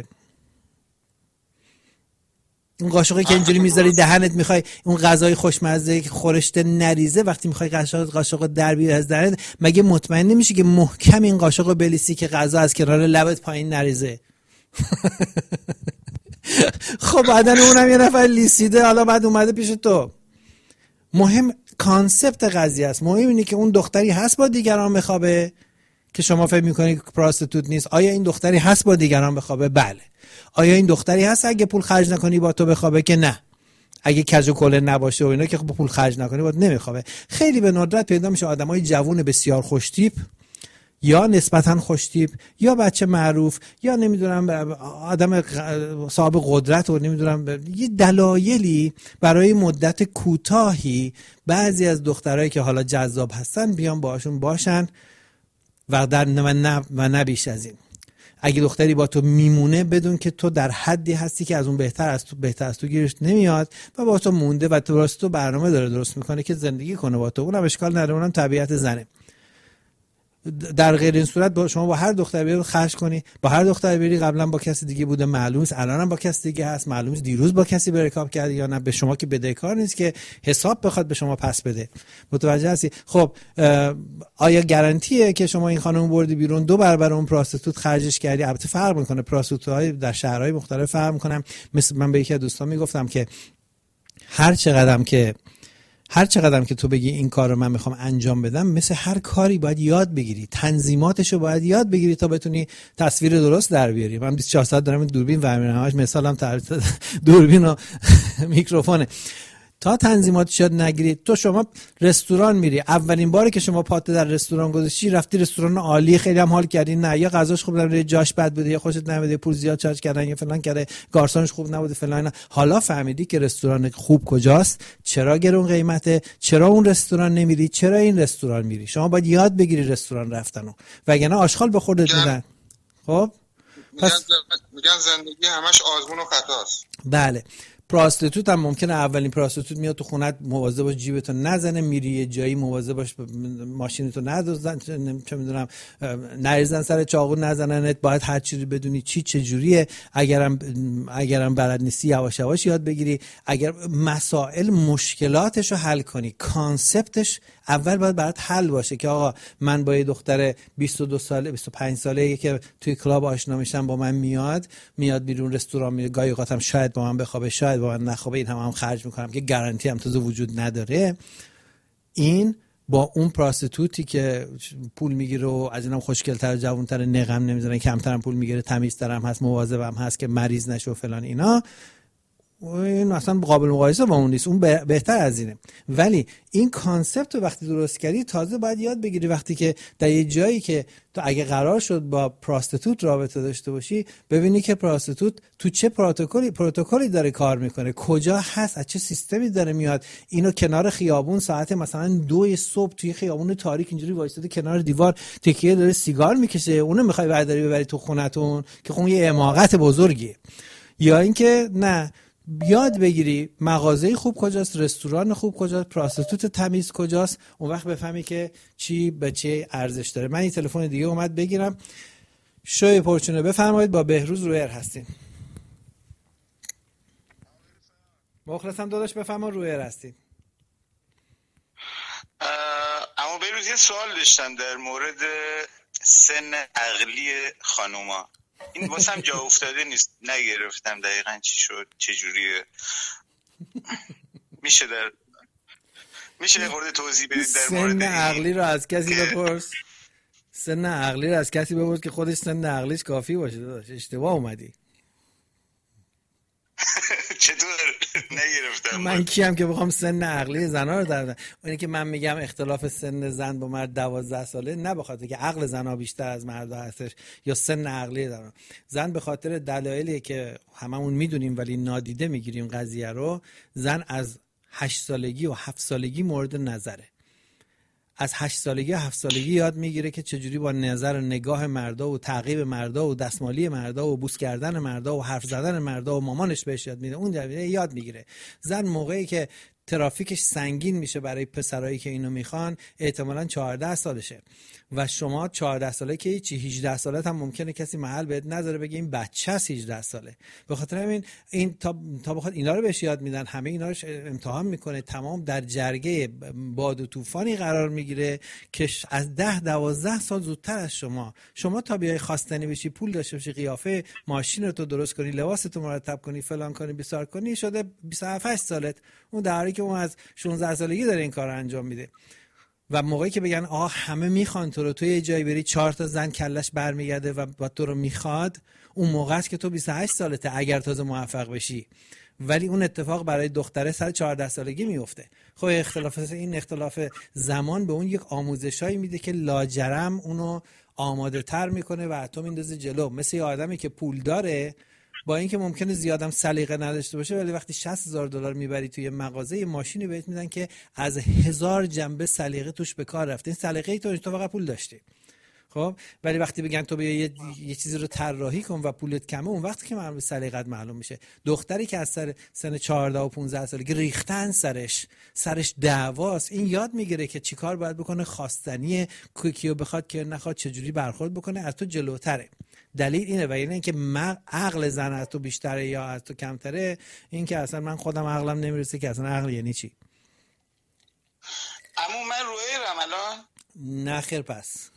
اون قاشقی که اینجوری میذاری دهنت، میخوای اون غذای خوشمزه که خورشته نریزه، وقتی میخوای قاشق در بیاری از دهنت، مگه مطمئن نمیشی که محکم این قاشق رو بلیسی که غذا از کنار لبت پایین نریزه؟ خب بعدن اونم یه نفر لیسیده، حالا بعد اومده پیش تو. مهم کانسپت قضیه است. مهم اینه که اون دختری هست با دیگران بخوابه که شما فکر میکنی پراستیتوت نیست. آیا این دختری هست با دیگران بخوابه؟ بله. آیا این دختری هست اگه پول خرج نکنی با تو بخوابه؟ که نه. اگه کج و کله نباشه و اینا که با پول خرج نکنی با تو نمیخوابه. خیلی به ندرت پیدا میشه آدمای جوون بسیار خوش تیپ یا نسبتا خوش تیپ یا بچه معروف یا نمیدونم آدم صاحب قدرت و نمیدونم یه دلایلی برای مدت کوتاهی بعضی از دخترایی که حالا جذاب هستن بیان باهاشون باشن و در و نه بیش از این. اگه دختری با تو میمونه بدون که تو در حدی هستی که از اون بهتر از تو گیرش نمیاد و با تو مونده و تو برنامه داره درست میکنه که زندگی کنه با تو، اونم اشکال نداره، اونم طبیعت زنه. در غیر این صورت شما با هر دختر بری خرج کنی، با هر دختر بری قبلا با کسی دیگه بوده، معلومه الانم با کسی دیگه هست، معلومه دیروز با کسی برکاب کردی یا نه، به شما که بدهکار نیست که حساب بخواد به شما پس بده. متوجه هستی؟ خب آیا گارانتیه که شما این خانم بردی بیرون 2 برابر اون پراستیتوت خرجش کردی؟ البته فرق میکنه، پراستیتوت‌های در شهرهای مختلف فرق میکنن. مثل من به یکی از دوستان میگفتم که هر چقدرم که تو بگی این کار رو من میخوام انجام بدم، مثل هر کاری باید یاد بگیری، تنظیماتش رو باید یاد بگیری تا بتونی تصویر درست در بیاری. من 24 ساعت دارم دوربین ورمیرم، همش مثالم دوربین و میکروفونه. تا تنظیماتش یاد نگیرید، تو شما رستوران میری، اولین باری که شما پات در رستوران گذاشتی، رفتی رستوران عالی، خیلی هم حال کردی، نه یا غذاش خوب نبوده، جاش بد بوده، یا خوشت نمیاد، پول زیاد چارج کردن، یا فلان کرده، گارسونش خوب نبوده فلان، حالا فهمیدی که رستوران خوب کجاست، چرا گرون قیمته، چرا اون رستوران نمیری، چرا این رستوران میری. شما باید یاد بگیری رستوران رفتنو، وگرنه آشغال به خودت میدن. خب میگن زندگی همش آزمون و خطاست. بله. پراستیتوت هم ممکنه اولین پراستیتوت میاد تو خونت، مواظب باش جیبتو نزنه، میری یه جایی مواظب باش ماشینتو ندزدن، چه میدونم نریزن سر چاقو نزننت، باید هر چیزی بدونی چه جوریه، اگرم بلد نیستی یواش یواش یاد بگیری، اگر مسائل مشکلاتشو حل کنی، کانسپتش اول باید برات حل باشه که آقا من با یه دختر 22 ساله 25 ساله که توی کلاب آشنا میشم، با من میاد بیرون رستوران میره، گاهی اوقاتم شاید با من بخوابه، شاید با من نخوابه، این هم خرج میکنم که گارانتی هم تازه وجود نداره. این با اون پراستیتوتی که پول میگیره و از اینم خوشگل‌تر و جوان‌تر، نقم نمیزنه، کمترم پول میگیره، تمیزترم هست، مواظبم هست که مریض نشه و فلان اینا، این اصلا قابل مقایسه با اون نیست، اون بهتر از اینه. ولی این کانسپت رو وقتی درست کردی، تازه باید یاد بگیری وقتی که در یه جایی که تو اگه قرار شد با پراستیتوت رابطه داشته باشی، ببینی که پراستیتوت تو چه پروتکلی داره کار میکنه، کجا هست، از چه سیستمی داره میاد. اینو کنار خیابون ساعت مثلا 2 صبح توی خیابون تاریک اینجوری وایساده کنار دیوار تکیه داره سیگار میکشه، اونو میخوای برداری تو خونتون که خون یه حماقت بزرگیه. یا اینکه نه، یاد بگیری مغازه خوب کجاست، رستوران خوب کجاست، پراستیتوت تمیز کجاست، اون وقت بفهمی که چی به چه ارزش داره. من این تلفن دیگه اومد بگیرم. شوی پرچونه بفرمایید، با بهروز رویر هستین. مخلصم داداش، بفرما رویر هستین. اما بهروز یه سوال داشتم در مورد سن عقلی خانوما. این واسم جا افتاده نیست، نگرفتم دقیقاً چی شد، چجوریه. میشه یه خورده توضیح بدید در مورد سن عقلی رو از کسی بپرس. سن عقلی رو از کسی بپرس که خودش سن عقلیش کافی باشه. داداش اشتباه اومدی. چطور نگرفتم؟ من کیم که بخوام سن عقلی زنا رو در اونی که من میگم اختلاف سن زن با مرد 12 ساله، نه به خاطر که عقل زنا بیشتر از مرد هستش یا سن عقلی زن به خاطر دلایلی که هممون میدونیم ولی نادیده میگیریم قضیه رو. زن از 8 سالگی و 7 سالگی مورد نظره. از 8 سالگی و 7 سالگی یاد میگیره که چجوری با نظر و نگاه مردا و تعقیب مردا و دستمالی مردا و بوس کردن مردا و حرف زدن مردا و مامانش بهش یاد میده، اون یاد میگیره. زن موقعی که ترافیکش سنگین میشه برای پسرایی که اینو میخوان، احتمالاً 14 سالشه و شما 14 ساله که هیچی، 18 سالت هم ممکنه کسی محل بهت نذاره بگه این بچه است 18 ساله. به خاطر همین این تا بخواد اینا رو بهش یاد میدن، همه اینا رو امتحان میکنه، تمام در جرگه باد و طوفانی قرار میگیره که از 10-12 سال زودتر از شما تا بیای خواستنی بشی، پول داشته باشی، قیافه ماشین رو تو درست کنی، لباستو مرتب کنی، فلان کنی، بیسار کنی، شده 27 سالت. اون در حالی که اون از 16 سالگی داره این کارو انجام میده. و موقعی که بگن همه میخوان تو رو، تو یه جایی بری 4 تا زن کلش برمیگرده و تو رو میخواد، اون موقع است که تو 28 سالته اگر تازه موفق بشی. ولی اون اتفاق برای دختره سر 14 سالگی میفته. خب این اختلاف زمان به اون یک آموزشایی میده که لاجرم اونو آماده تر میکنه و تو میندازه جلو. مثل یه آدمی که پول داره، با اینکه ممکنه زیادم سلیقه نداشته باشه، ولی وقتی $60,000 میبری توی مغازه، یه ماشینی بهت میدن که از 1000 جنبه سلیقه توش به کار رفته. این سلیقه تو فقط پول داشتی. خب خب ولی وقتی بگن تو بیا یه چیزی رو طراحی کن و پولت کمه، اون وقتی که معلومه سلیقت معلوم میشه. دختری که از سن 14 و 15 سالگی ریختن سرش دعواست، این یاد میگیره که چیکار باید بکنه، خواستنیه، کیو بخواد که نخواد، چجوری برخورد بکنه، از تو جلوتره. دلیل اینه، و یعنی اینکه عقل زن از تو بیشتره یا از تو کمتره، این که اصلا من خودم عقلم نمیرسه که اصلا عقل یعنی چی. اما من رویرم الان نه خیر پس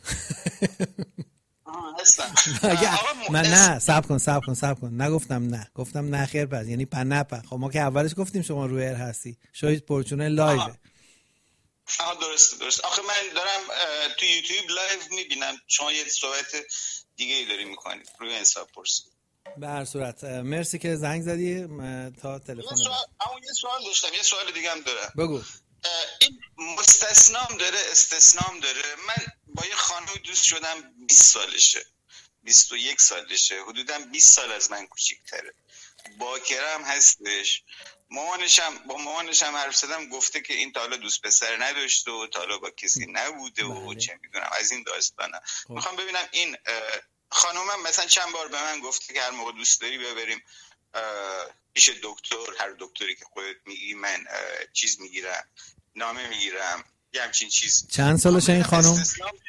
هستم. من نه صبر کن نگفتم نه، گفتم نه خیر پس یعنی پنپه. خب ما که اولش گفتیم شما رویر هستی، شاید پرچونه لایوه. درست. آخه من دارم تو یوتیوب لایو میبینم شما یه صحبت دیگه ای داری میکنید روی حساب پرسی. به هر صورت مرسی که زنگ زدی تا تلفن. اما یه سوال داشتم، یه سوال دیگه هم دارم. بگو. این مستثنام داره استثنام داره. من با یه خانم دوست شدم 20 سالشه، 21 سالشه، حدوداً 20 سال از من کوچیک‌تره، باکرم هستش. با مامانشم حرف زدم، گفته که این تا حالا دوست پسر نداشته و تا حالا با کسی نبوده و چه میدونم از این داستانا. میخوام ببینم این خانومم مثلا چند بار به من گفته که هر موقع دوست داری ببریم پیش دکتر، هر دکتری که خودت میگی، من چیز میگیرم، نامه میگیرم، یه همچین چیز. چند سالشه این خانوم؟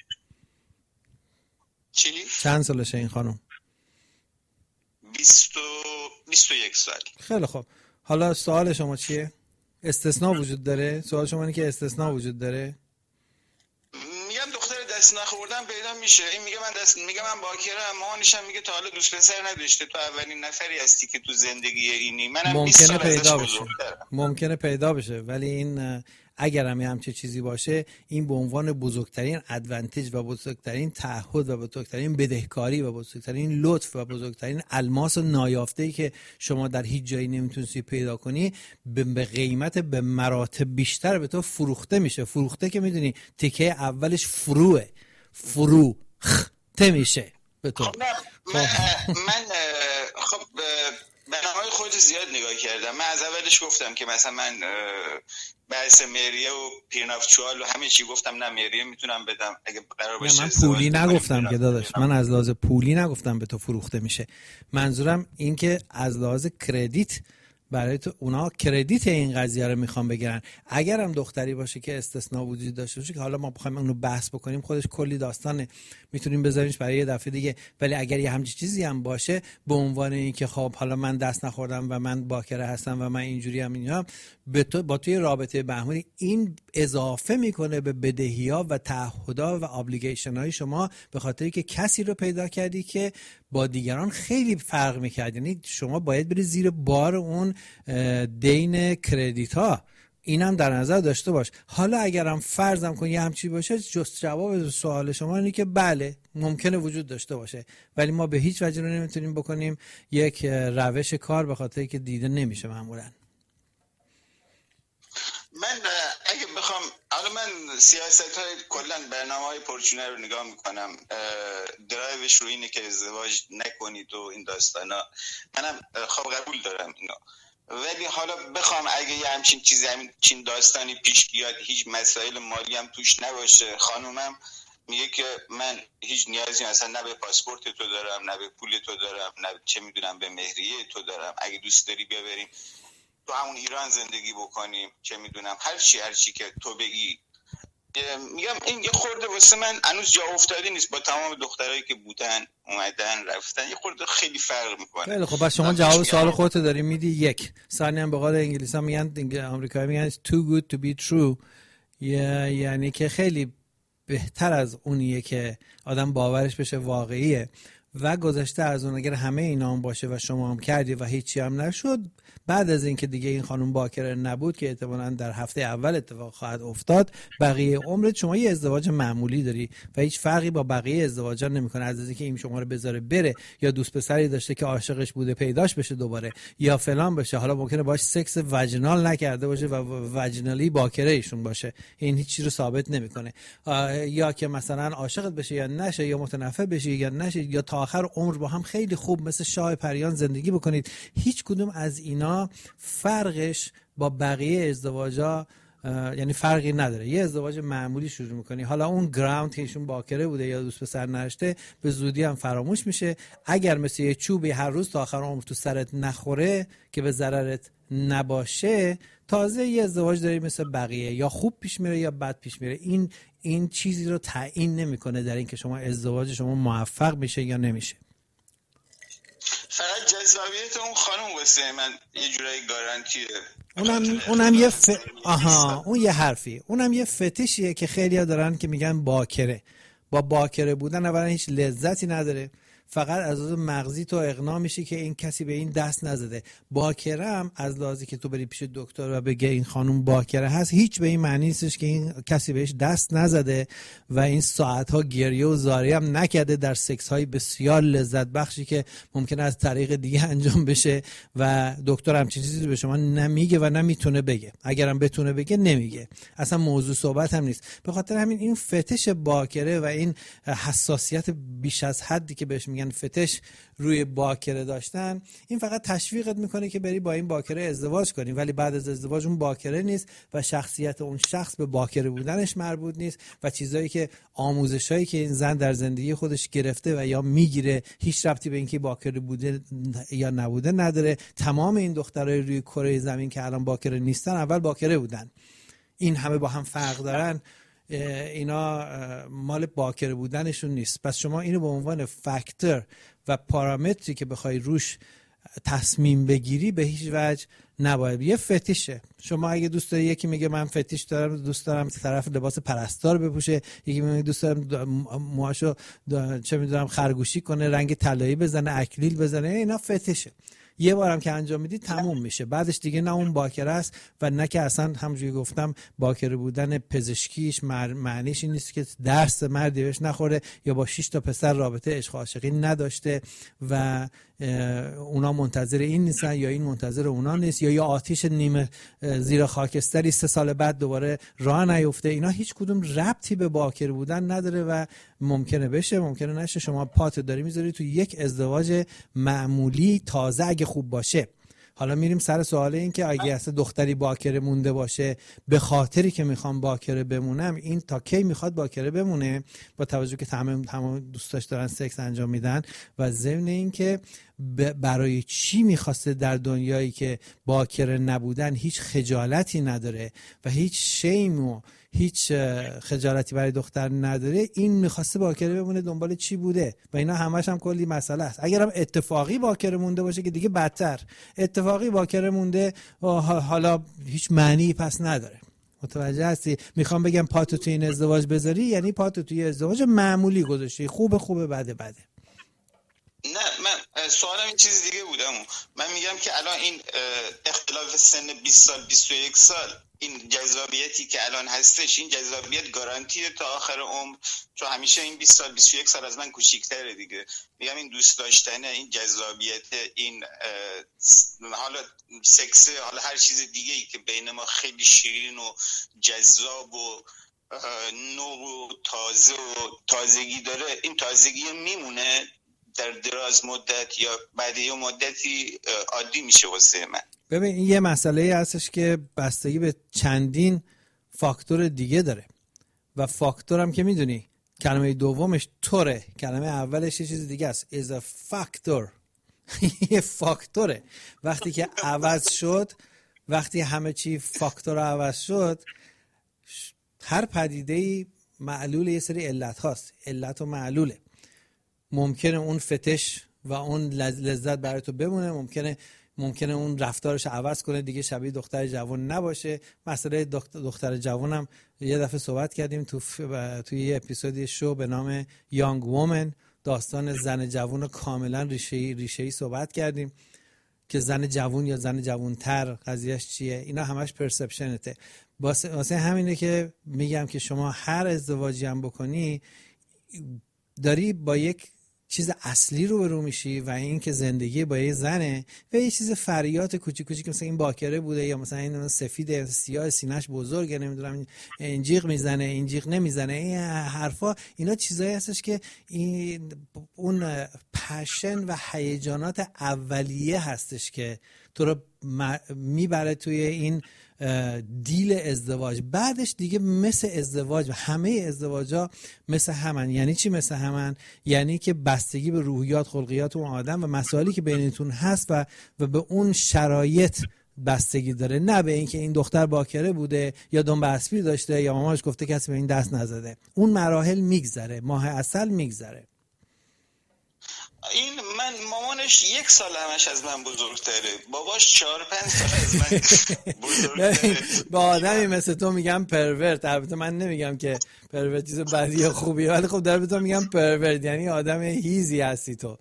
چی؟ چند سالشه این خانوم؟ 21 سال. خیلی خوب. حالا سوال شما چیه؟ استثناء وجود داره؟ سوال شما اینه که استثناء وجود داره؟ میگم دختر دست نخوردن پیدا میشه. این میگه من باکرم، مامانشم میگه تا حالا دوست پسر نداشته، تو اولین نفری هستی که تو زندگی اینی. منم 20 سال ازش بزرگترم. ممکنه پیدا بشه، ولی این اگر هم همچه چیزی باشه، این به عنوان بزرگترین ادوانتیج و بزرگترین تعهد و بزرگترین بدهکاری و بزرگترین لطف و بزرگترین الماس نایافته‌ای که شما در هیچ جایی نمیتونی پیدا کنی، به قیمت به مراتب بیشتر به تو فروخته میشه. فروخته که میدونی تیکه اولش فروخته میشه به تو. من خب برنامه‌های خودت زیاد نگاه کردم. من از اولش گفتم که مثلا من بحث مهریه و پیرنافچوال و همه چی گفتم نه، مهریه میتونم بدم اگه قرار باشه. من پولی نگفتم که داداش، من از لحاظ پولی نگفتم به تو فروخته میشه. منظورم این که از لحاظ کردیت برای تو اونا کردیت این قضیه رو میخوام بگیرن. اگر هم دختری باشه که استثناء وجود داشته باشه که حالا ما بخوایم اونو بحث بکنیم خودش کلی داستانه، میتونیم بذاریمش برای یه دفعه دیگه. ولی اگر یه همچین چیزی هم باشه به عنوان این که خب حالا من دست نخوردم و من باکره هستم و من اینجوری هم اینا، با توی رابطه بهمونی این اضافه میکنه به بدهی‌ها و تعهدات و ابلیگیشن های شما، به خاطری که کسی رو پیدا کردی که با دیگران خیلی فرق میکرد. یعنی شما باید بری زیر بار اون دین کردیت ها. اینم در نظر داشته باش. حالا اگرم فرضم کن یه همچی باشه، جست جواب سوال شما اینه که بله ممکنه وجود داشته باشه، ولی ما به هیچ وجه رو نمیتونیم بکنیم یک روش کار، به خاطری که دیده نمیشه معمولا. من اگه بخوام، حالا من سیاست های کلا برنامه های پرچونه رو نگاه میکنم، درایوش رو اینه که ازدواج نکنید و این داستانا. منم خب قبول دارم اینا، ولی حالا بخوام اگه یه همچین داستانی پیش بیاد، هیچ مسائل مالی هم توش نباشه، خانومم میگه که من هیچ نیازی مثلا نه به پاسپورت تو دارم، نه به پول تو دارم، نه چه میدونم به مهریه تو دارم، اگه دوست داری بیا بریم تو همون ایران زندگی بکنیم، چه میدونم هر چی که تو بگی. میگم این یه خورده واسه من هنوز جا افتاده نیست. با تمام دخترایی که بودن اومدن رفتن یه خورده خیلی فرق میکنه. خیلی خب، بس شما جواب سوال خودت داری میدی. یک ثانی هم به قول انگلیسی ها میگن، آمریکایی میگن too good to be true، یعنی که خیلی بهتر از اونیه که آدم باورش بشه واقعیه و گذشته از اون. اگر همه اینا هم باشه و شما هم کردی و هیچی هم نشد، بعد از اینکه دیگه این خانم باکره نبود که احتمالاً در هفته اول اتفاق خواهد افتاد، بقیه عمرت شما یه ازدواج معمولی داری و هیچ فرقی با بقیه ازدواجا نمیکنه. از اینکه این شما رو بذاره بره، یا دوست پسری داشته که عاشقش بوده پیداش بشه دوباره، یا فلان بشه، حالا ممکنه باش سکس وجینال نکرده باشه و وجینالی باکره ایشون باشه، این هیچ چیزی رو ثابت نمیکنه. یا که مثلا عاشقت بشه یا نشه، یا متنفر بشه یا نشه، یا تا آخر عمر با هم خیلی خوب مثل شاه پریان زندگی بکنید. هیچ کدوم از اینا فرقش با بقیه ازدواجا یعنی فرقی نداره. یه ازدواج معمولی شروع میکنی، حالا اون گراوند که ایشون باکره بوده یا دوست پسر نرشته به زودی هم فراموش میشه. اگر مثل یه چوبی هر روز تا آخر عمر تو سرت نخوره که به ضررت نباشه، تازه یه ازدواج داری مثل بقیه، یا خوب پیش میره یا بد پیش میره. این چیزی رو تعیین نمیکنه در این که شما ازدواج شما موفق میشه یا نمیشه. فقط جذابیت اون خانم واسه من یه جورایی گارانتیه. اونم اون یه حرفی، اونم یه فتیشیه که خیلی‌ها دارن که میگن باکره. با باکره بودن اولا هیچ لذتی نداره، فقط از لحاظ مغزی تو اقناع میشی که این کسی به این دست نزده. باکره هم از لحاظی که تو بری پیش دکتر و بگه این خانم باکره هست، هیچ به این معنی نیستش که این کسی بهش دست نزده و این ساعتها گریه و زاری هم نکرده در سکس های بسیار لذت بخشی که ممکنه از طریق دیگه انجام بشه و دکتر هم چیزی به شما نمیگه و نمیتونه بگه. اگرم بتونه بگه نمیگه، اصلا موضوع صحبت هم نیست. به خاطر همین این فتش باکره و این حساسیت بیش از حدی که بهش میگن فتش روی باکره داشتن، این فقط تشویقت میکنه که بری با این باکره ازدواج کنی، ولی بعد از ازدواج اون باکره نیست و شخصیت اون شخص به باکره بودنش مربوط نیست و چیزایی که آموزشایی که این زن در زندگی خودش گرفته و یا میگیره هیچ ربطی به اینکه باکره بوده یا نبوده نداره. تمام این دخترای روی کره زمین که الان باکره نیستن اول باکره بودن. این همه با هم فرق دارن، اینا مال باکره بودنشون نیست. پس شما اینو به عنوان فاکتور و پارامتری که بخوای روش تصمیم بگیری به هیچ وجه نباید. یه فتیشه. شما اگه دوست داری، یکی میگه من فتیش دارم، دوست دارم طرف لباس پرستار بپوشه، یکی میگه دوست دارم موهاشو چه میدونم خرگوشی کنه، رنگ طلایی بزنه، اکلیل بزنه، اینا فتیشه. یه بارم که انجام میدی تموم میشه، بعدش دیگه نه اون باکره است و نه که اصلا همونجوری گفتم باکره بودن پزشکیش معنیش این نیست که درس مردی بهش نخوره یا با 6 تا پسر رابطه عشق و عاشقی نداشته و اونا منتظر این نیستن یا این منتظر اونا نیست، یا آتیش نیمه زیر خاکستری 3 سال بعد دوباره راه نیفته. اینا هیچ کدوم ربطی به باکره بودن نداره و ممکنه بشه ممکنه نشه. شما پات داری میذاری تو یک ازدواج معمولی تازه اگه خوب باشه. حالا میریم سر سوال این که اگه اصلا دختری باکره مونده باشه به خاطری که میخوام باکره بمونم، این تا کی میخواد باکره بمونه با توجه که تمام دوستاش دارن سکس انجام میدن و ضمن این که برای چی میخواسته در دنیایی که باکره نبودن هیچ خجالتی نداره و هیچ شیم و هیچ خجالتی برای دختر نداره، این میخواسته باکره بمونه دنبال چی بوده؟ و اینا همش هم کلی مسئله است. اگر هم اتفاقی باکره مونده باشه که دیگه بدتر. اتفاقی باکره مونده حالا هیچ معنی پس نداره. متوجه هستی؟ میخوام بگم پاتو توی این ازدواج بذاری یعنی پاتو توی ازدواج معمولی گذاشتی، خوبه بده. نه، من سوالم این چیز دیگه بودم. من میگم که الان این اختلاف سن 20 سال 21 سال، این جذابیتی که الان هستش، این جذابیت گارانتیه تا آخر عمر؟ چون همیشه این 20 سال 21 سال از من کوچیک‌تره دیگه. میگم این دوست داشتن، این جذابیت، این حالا سکس، حالا هر چیز دیگه ای که بین ما خیلی شیرین و جذاب و نو و تازه و تازگی داره، این تازگی میمونه در دراز مدت یا بعد یه مدتی عادی میشه واسه من؟ ببین این یه مسئله هستش که بستگی به چندین فاکتور دیگه داره و فاکتورم که میدونی کلمه دومش توره، کلمه اولش یه چیز دیگه است. is a factor. یه فاکتوره. وقتی که عوض شد، وقتی همه چی فاکتور عوض شد، هر پدیده‌ای معلول یه سری علت هاست. علت و معلوله. ممکنه اون فتش و اون لذت برای تو بمونه، ممکنه اون رفتارش عوض کنه، دیگه شبیه دختر جوان نباشه. مسئله دختر جوانم یه دفعه صحبت کردیم توی یه اپیزودی شو به نام یانگ وومن، داستان زن جوان رو کاملا ریشه‌ای صحبت کردیم که زن جوان یا زن جوانتر قضیهش چیه. اینا همش پرسپشنته. واسه همینه که میگم که شما هر ازدواجی هم بکنی داری با یک چیز اصلی رو میشی و این که زندگی با یه زنه و یه چیز فریات کوچیک کوچیک مثلا این باکره بوده یا مثلا این سفیده سیاه سینه‌اش بزرگه، نمیدونم این جیغ میزنه این جیغ نمیزنه، این حرفا، اینا چیزایی هستش که اون پشن و هیجانات اولیه هستش که تو رو میبره توی این دیل ازدواج. بعدش دیگه مثل ازدواج و همه ازدواجا مثل همن. یعنی چی مثل همن؟ یعنی که بستگی به روحیات خلقیات اون آدم و مسائلی که بینتون هست و به اون شرایط بستگی داره، نه به اینکه این دختر باکره بوده یا دنبه اسبی داشته یا مامانش گفته کسی به این دست نزده. اون مراحل میگذره، ماه عسل میگذره. این من مامانش 1 سال همش از من بزرگتره، باباش 4-5 سال از من بزرگتره. با آدمی مثل تو میگم پرورت. البته من نمیگم که پرورت چیز بدی یا خوبیه، ولی خب در به تو میگم پرورت، یعنی آدم هیزی هستی تو.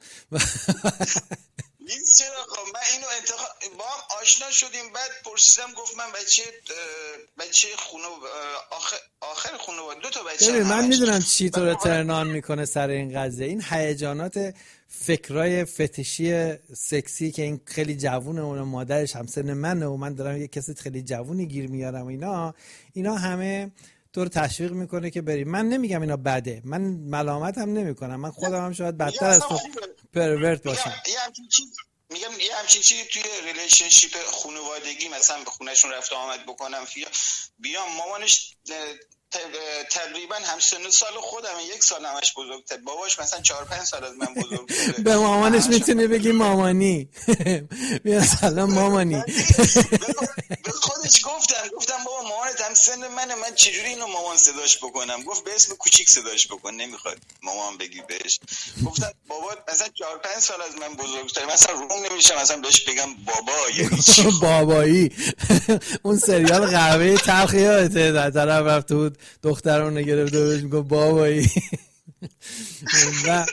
این چرا؟ خب من اینو با هم آشنا شدیم، بعد پرسیدم، گفت من بچه آخر خانواده 2 تا بچه. من میدونم چی تو رو ترنان میکنه سر این قضیه، این هیجانات فکرای فتشی سکسی که این خیلی جوونه، اون مادرش همسن منه و من دارم یه کسی خیلی جوونی گیر میارم، اینا همه تو رو تشویق میکنه که بری. من نمیگم اینا بده، من ملامت هم نمیکنم، من خودم هم شاید بدتر از تو پرورت باشم. میگم یه همچین چیزی توی ریلیشنشیپ خانوادگی مثلا به خونهشون رفت آمد بکنم، بیام مامانش تقریبا همسن سال خودم، 1 سال همش بزرگتر، باباش مثلا 4-5 سال از من بزرگتره. به مامانش میتونی بگی مامانی. بیا سلام مامانی. به خودش گفتم بابا مامانت همسن منه، من چجوری اینو مامان صداش بکنم؟ گفت به اسم کوچیک صداش بکن، نمیخواد مامان بگی بهش. گفتم بابا مثلا 4-5 سال از من بزرگتره، مثلا روم نمیشه مثلا بهش بگم بابا، یعنی چی بابایی؟ اون سریال قهوه تلخ یادته در طرف رفته بود دخترانو گرفته و بهش میگه بابایی. و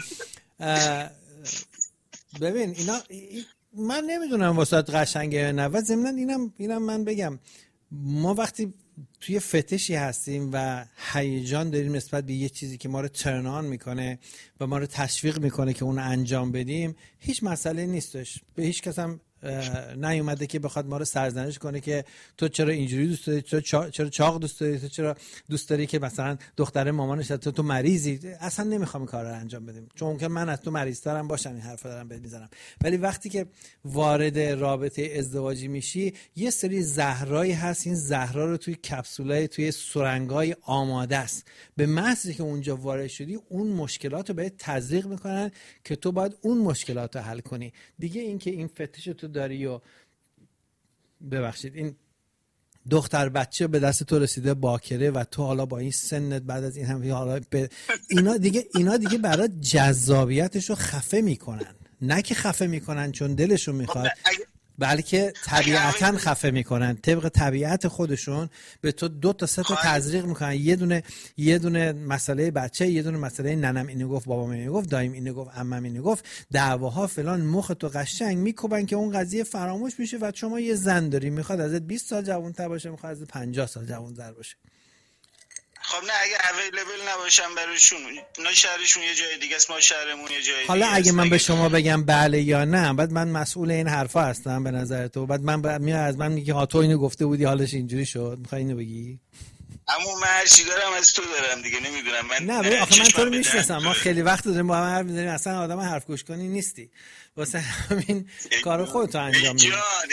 ببین اینا من نمیدونم واسات قشنگه نه، و ضمن اینم من بگم، ما وقتی توی فتشی هستیم و هیجان داریم نسبت به یه چیزی که ما رو ترنان میکنه و ما رو تشویق میکنه که اون انجام بدیم، هیچ مسئله نیستش. به هیچ کس هم نیومده که بخواد ما رو سرزنش کنه که تو چرا اینجوری دوست داری، تو چرا چاق دوست داری، تو چرا دوست داری که مثلا دختر مامانش تو مریضی. اصلا نمیخوام این کار رو انجام بدیم، چون که من از تو مریض‌ترم باشم این حرفا دارم بهت میزنم. ولی وقتی که وارد رابطه ازدواجی میشی، یه سری زهرایی هست، این زهرا رو توی کپسولای توی سرنگای آماده است. به محض که اونجا وارد شدی، اون مشکلات رو بهت تزریق میکنن که تو باید اون مشکلات رو حل کنی. دیگه اینکه این فتش تو داری و ببخشید این دختر بچه به دست تو رسیده باکره و تو حالا با این سنت بعد از این هم حالا اینا دیگه برای جذابیتش رو خفه میکنن، نه که خفه میکنن چون دلشون میخواد، بلکه طبیعتاً خفه میکنن، طبق طبیعت خودشون به تو 2 تا 3 تا تزریق میکنن. یه دونه مسئله بچه، یه دونه مسئله ننم اینو گفت، بابام اینو گفت، دایم اینو گفت، عمم اینو گفت، دعواها فلان، مخ تو قشنگ میکوبن که اون قضیه فراموش میشه و شما یه زن داری میخواد ازت 20 سال جوان‌تر باشه، میخواد ازت 50 سال جوان‌تر باشه. خب نه اگه اویلیبل نباشم براشون، اونا شهرشون یه جای دیگه است، ما شهرمون یه جای دیگه. حالا اگه من به شما بگم بله یا نه، بعد من مسئول این حرفا هستم به نظر تو؟ بعد من از من میگی ها تو اینو گفته بودی حالش اینجوری شد، میخوای اینو بگی؟ اما من هر چی دارم از تو دارم دیگه، نمیدونم من. نه آخه من تو رو میشناسم، ما خیلی وقت داریم با هم حرف میزنیم، اصلا آدم حرف گوش کنی نیستی، واسه همین کار خودت انجام میدی.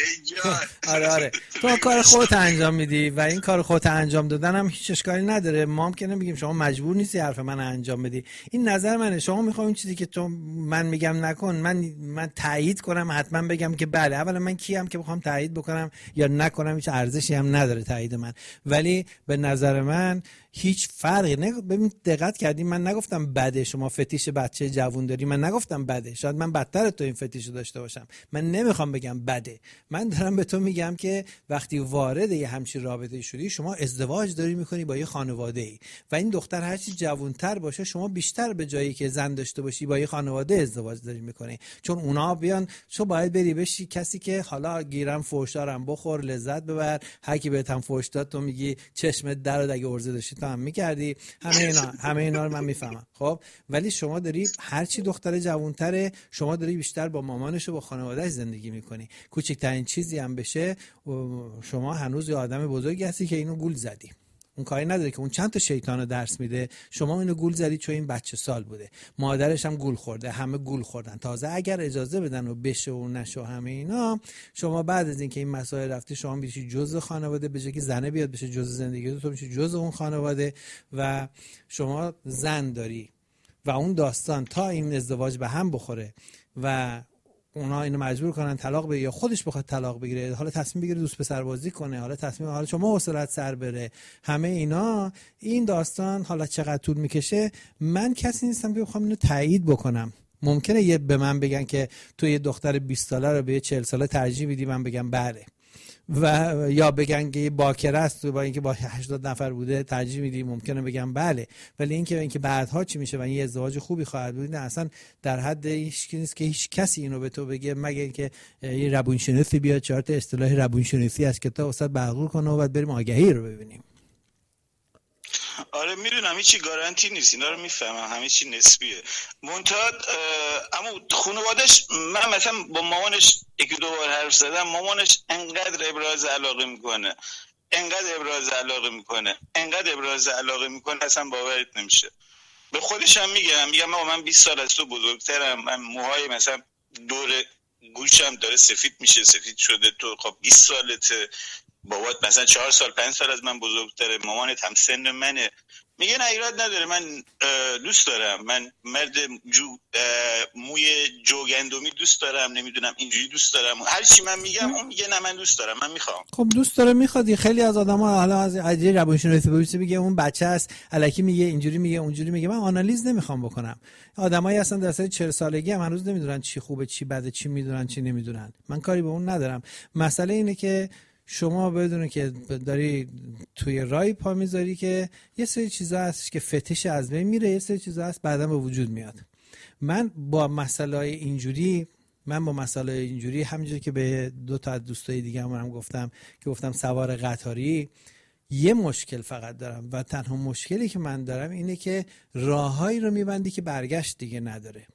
آره تو کار خودت انجام میدی و این کار خودت انجام دادن هم هیچ اشکالی نداره. ما هم که نمیگیم شما مجبور نیستی حرف من انجام بدی، این نظر منه. شما میخوام این چیزی که تو من میگم نکن، من تایید کنم، حتما بگم که بله. اولا من کیم که بخوام تایید بکنم یا نکنم؟ هیچ ارزشی هم نداره تایید من. ولی به نظر من هیچ فرقی نه. ببین دقت کردی من نگفتم بده شما فتیش بچه جوون داری، من نگفتم بده، شاید من بدتر تو این فتیشو داشته باشم. من نمیخوام بگم بده، من دارم به تو میگم که وقتی وارد یه همچین رابطه شدی، شما ازدواج داری میکنی با یه خانواده‌ای و این دختر هرچی جوان‌تر باشه، شما بیشتر به جایی که زن داشته باشی با یه خانواده ازدواج داری میکنی، چون اونا بیان تو باید بری بشی کسی که حالا گیرم فوشدارم بخور لذت ببر، هر کی بهت هم فوش داد تو میگی چشمت در اگه ارزه داشتی هم میکردی. همه اینا رو من میفهمم. خب ولی شما داری هرچی دختر جوانتره، شما داری بیشتر با مامانش و با خانواده‌اش زندگی میکنی. کوچکترین چیزی هم بشه شما هنوز یه آدم بزرگی هستی که اینو گول زدی. اون کاری نداره که اون چند تا شیطانو درس میده. شما اینو گول زدید چون این بچه سال بوده، مادرش هم گول خورده، همه گول خوردن. تازه اگر اجازه بدن و بشه و نشه و همه اینا، شما بعد از اینکه این مسائل رفته شما میشی جزء خانواده، به جای که زنه بیاد بشه جزء زندگی تو میشی جزء اون خانواده و شما زن داری و اون داستان تا این ازدواج به هم بخوره و اونا اینو مجبور کنن طلاق بگیره یا خودش بخواد طلاق بگیره، حالا تصمیم بگیره دوست پسر بازی کنه، حالا شما حوصله‌ات سر بره، همه اینا، این داستان حالا چقدر طول میکشه. من کسی نیستم که بخوام اینو تایید بکنم. ممکنه یه به من بگن که تو یه دختر 20 ساله رو به یه 40 ساله ترجیح میدی، من بگم بله، و یا بگن که باکره است با اینکه با 80 نفر بوده ترجیح میدی، ممکنه بگم بله. ولی اینکه بعدها چی میشه و این ازدواج خوبی خواهد بود، نه، اصلا در حد هیچ نیست که هیچ کسی اینو به تو بگه، مگه اینکه یه روانشناسی بیاد 4 تا اصطلاح روانشناسی از کتاب استاد بغور کنه و بعد بریم آگهی رو ببینیم. آره میدونم هیچی گارانتی نیست، اینا رو میفهمم، همه چی نسبیه. منتها اما خانواده‌اش، من مثلا با مامانش یکی دو بار حرف زدم، مامانش انقدر ابراز علاقه میکنه، انقدر ابراز علاقه میکنه اصلا باورت نمیشه. به خودش هم میگم من 20 سال از تو بزرگترم، من موهای مثلا دور گوشم داره سفید میشه، سفید شده، تو خب 20 سالته، بابات مثلا 4 سال 5 سال از من بزرگتره، مامانت هم سن منه. میگه نه ایراد نداره، من دوست دارم، من مرد موی جوگندمی دوست دارم، نمیدونم اینجوری دوست دارم، هر چی من میگم اون میگه نه من دوست دارم، من میخوام. خب دوست داره، میخواد. خیلی از آدما حالا از عجیب روانشناسی میگه اون بچه است، الکی میگه اینجوری میگه اونجوری میگه. من آنالیز نمیخوام بکنم. آدمایی هستن در سن 40 سالگی هم هنوز نمیدونن چی خوبه چی بده، چی میدونن چی نمیدونن. من کاری به اون ندارم. مسئله اینه که شما بدونید که داری توی رای پا میذاری که یه سری چیزا هست که فتش از بین میره، یه سری چیزا هست بعداً به وجود میاد. من با مسائل اینجوری همونجوری که به 2 تا از دوستای دیگه هم گفتم سوار قطاری، یه مشکل فقط دارم و تنها مشکلی که من دارم اینه که راههایی رو میبندی که برگشت دیگه نداره.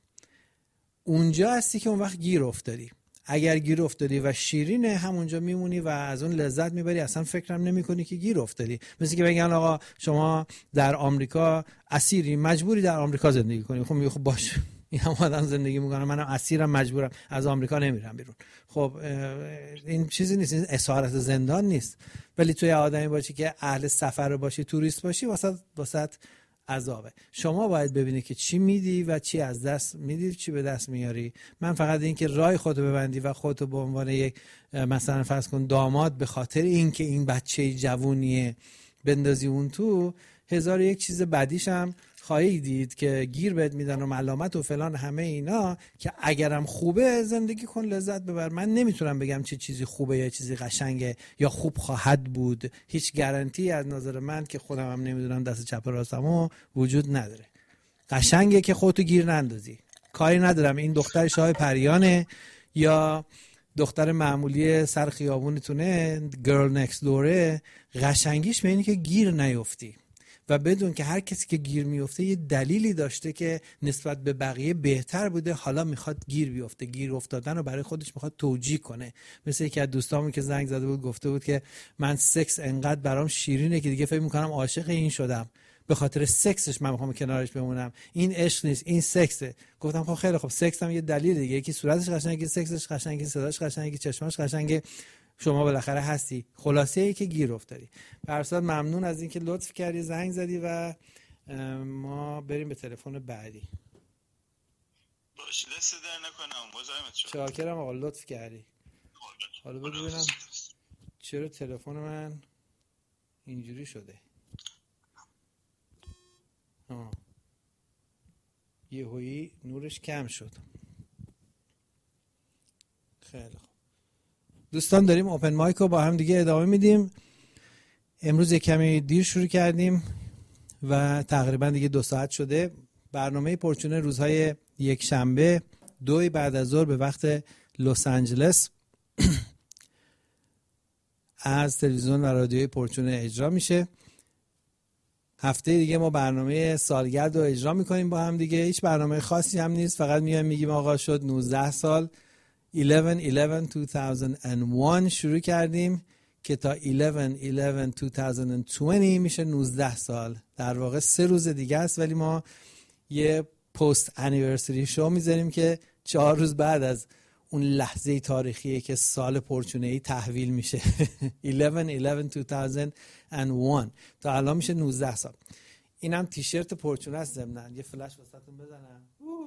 اونجا هستی که اون وقت گیر افتادی. اگر گیر افتادی و شیرینه، همونجا میمونی و از اون لذت میبری، اصلا فکرم نمیکنی که گیر افتادی. مثل که بگن آقا شما در آمریکا اسیری، مجبوری در آمریکا زندگی کنی. خب باشه، این هم آدم زندگی میکنه، منم اسیرم، مجبورم، از آمریکا نمیرم بیرون. خب این چیزی نیست، این اسارت زندان نیست. ولی توی آدمی باشی که اهل سفر باشی، توریست باشی، واسط عذابه. شما باید ببینی که چی میدی و چی از دست میدی، چی به دست میاری. من فقط این که رای خودتو ببندی و خودتو به عنوان یک مثلا فرض کن داماد به خاطر این که این بچه جوونیه بندازی اون تو، 1001 چیز بعدیش هم خواهی دید که گیر بهت میدن و ملامت و فلان همه اینا، که اگرم خوبه زندگی کن، لذت ببر. من نمیتونم بگم چه چیزی خوبه یا چیزی قشنگه یا خوب خواهد بود. هیچ گارانتی از نظر من که خودم هم نمیدونم دست چپ و راستمو وجود نداره. قشنگه که خودتو گیر نندازی. کاری ندارم این دختر شاه پریانه یا دختر معمولی سر خیابونتونه، گرل نکست دوره. قشنگیش به اینه که گیر نیفتی و بدون که هر کسی که گیر میفته یه دلیلی داشته که نسبت به بقیه بهتر بوده، حالا میخواد گیر بیفته. گیر افتادن رو برای خودش میخواد توجیه کنه. مثل یکی از دوستامون که زنگ زده بود گفته بود که من سکس انقدر برام شیرینه که دیگه فکر میکنم عاشق این شدم، به خاطر سکسش من میخوام کنارش بمونم. این عشق نیست، این سکسه. گفتم خب خیلی خب، سکس هم یه دلیل دیگه، یکی صورتش قشنگه، سکسش قشنگه، صداش قشنگه، چشماش قشنگه، شما بالاخره هستی. خلاصه ای که گیر افتادی. برصد ممنون از اینکه لطف کردی زنگ زدی و ما بریم به تلفن بعدی. باشه، دست در نکنم، مزاحمت شدم. شاکرم آقا، لطف کردی. حالا ببینم چرا تلفن من اینجوری شده. یهویی نورش کم شد. خیلی خوب دوستان، داریم اوپن مایک رو با هم دیگه ادامه میدیم. امروز کمی دیر شروع کردیم و تقریبا دیگه 2 ساعت شده. برنامه پرچونه روزهای یک شنبه 2 بعد از ظهر به وقت لس آنجلس از تلویزیون و رادیوی پرچونه اجرا میشه. هفته دیگه ما برنامه سالگرد رو اجرا میکنیم با هم دیگه. هیچ برنامه خاصی هم نیست، فقط میگیم آقا شد 19 سال 11/11/2001 شروع کردیم که تا 11/11/2020 میشه 19 سال. در واقع 3 روز دیگه است، ولی ما یه پست انیورسری شو میذاریم که 4 روز بعد از اون لحظه تاریخیه که سال پرچونه‌ای تحویل میشه. 11/11/2001 تا الان میشه 19 سال. اینم تیشرت پرچونه است. ضمناً یه فلش واسهتون بزنم.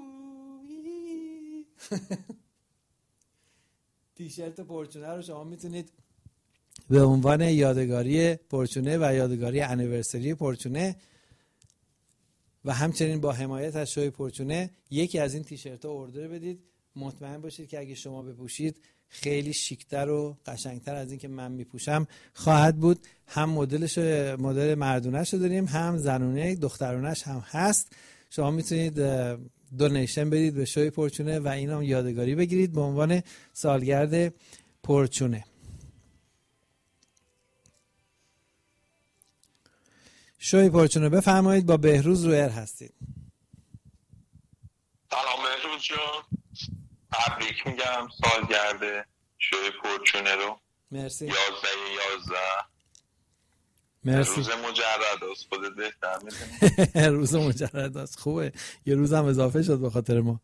تیشرت پرچونه رو شما میتونید به عنوان یادگاری پرچونه و یادگاری انیورسری پرچونه و همچنین با حمایت از شوی پرچونه یکی از این تیشرت ها اوردر بدید. مطمئن باشید که اگه شما بپوشید خیلی شیکتر و قشنگتر از این که من میپوشم خواهد بود. هم مدل مردونه‌شو داریم، هم زنونه دخترونه‌ش هم هست. شما میتونید دونیشن بدید به شوی پرچونه و این هم یادگاری بگیرید به عنوان سالگرد پرچونه. شوی پرچونه بفرمایید. با بهروز رو ایر هستید. سلام بهروز جان، تبریک میگم سالگرد شوی پرچونه رو. مرسی. 11/11. مرسی. روز مجرد است، خودت بهتر میدونی. روز مجرد است، خوبه. یه روز هم اضافه شد به خاطر ما.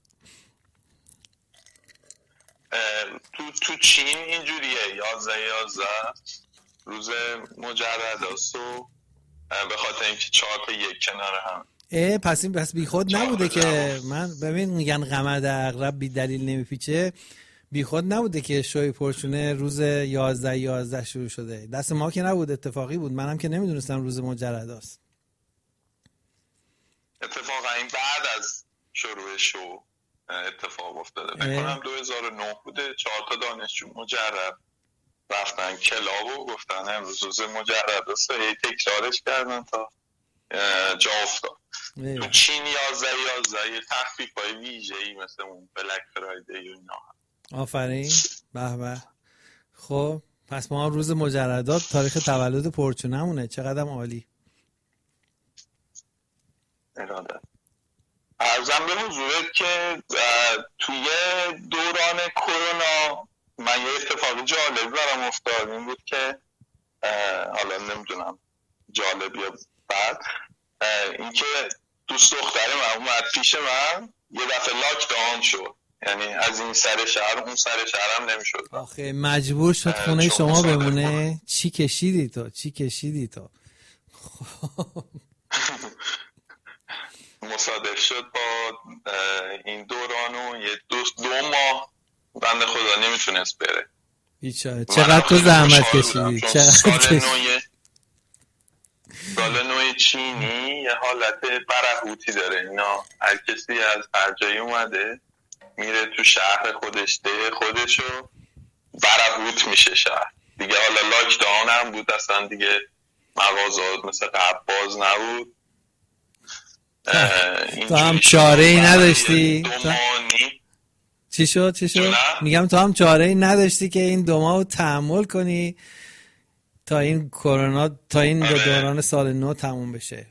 تو چین اینجوریه 11/11 روز مجرد است و به خاطر اینکه 4 تا 1 کنار هم. پس بی خود نبوده که من ببین میگن قمر در عقرب بی دلیل نمیپیچه. بی خود نبوده که شوی پرچونه روز 11/11 شروع شده. دست ما که نبود، اتفاقی بود. منم که نمیدونستم روز مجرد است. اتفاقا این بعد از شروع شو اتفاق افتاده. بکنم 2009 بوده. 4 تا دانشجو مجرد رفتن کلاب و گفتن امروز روز مجرد است. تکرارش کردن تا جا افتاد. تو چین 11/11 یه تخفیف‌های ویژه‌ای مثل اون بلک فرایدی و اینا هست. آفرین. به به. خب پس ما روز مجردات تاریخ تولد پرچونه‌مونه. چقدرم عالی. ارادت. عرضم به حضورت که توی دوران کرونا من یه اتفاق جالب برام افتاد. این بود که حالا نمیدونم جالب یا بد، این که دوست دختر من اومد پیش من، یه دفعه لاکداون شد. یعنی از این سر شهر اون سر شهرم نمیشد. آخه مجبور شد خونه شما بمونه. چی کشیدی تو؟ مصادف شد با این دوران و یه 2 ماه بنده خدا نمیتونست بره. چقدر تو زحمت کشیدی. سال نو چینی یه حالت برهوتی داره. اینا هر کسی از هر جایی اومده میره تو شهر خودش ده خودشو برهوت میشه شهر دیگه. حالا لاکداون هم بود، اصلا دیگه مغازات مثل قبل باز نبود. تو هم چاره ای نداشتی؟ چی شد؟ میگم تو هم چاره ای نداشتی که این 2 ماه تحمل کنی تا این کرونا، تا این دوران سال نو تموم بشه.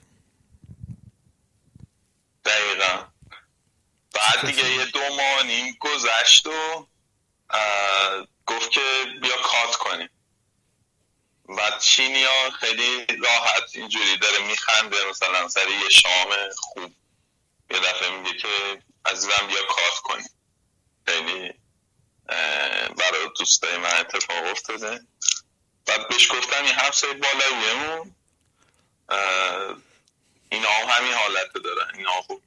دقیقا. بعد دیگه یه 2 ماه نیم گذشت و گفت که بیا کات کنیم. بعد چینیا خیلی راحت اینجوری داره میخنده، مثلا سر یه شام خوب یه دفعه میگه که عزیزم بیا کات کنیم. خیلی برای دوستای من اتفاق افتاده. بعد بهش گفتم این همسایه بالاییمون اینا هم همین حالت دارن. اینا خوب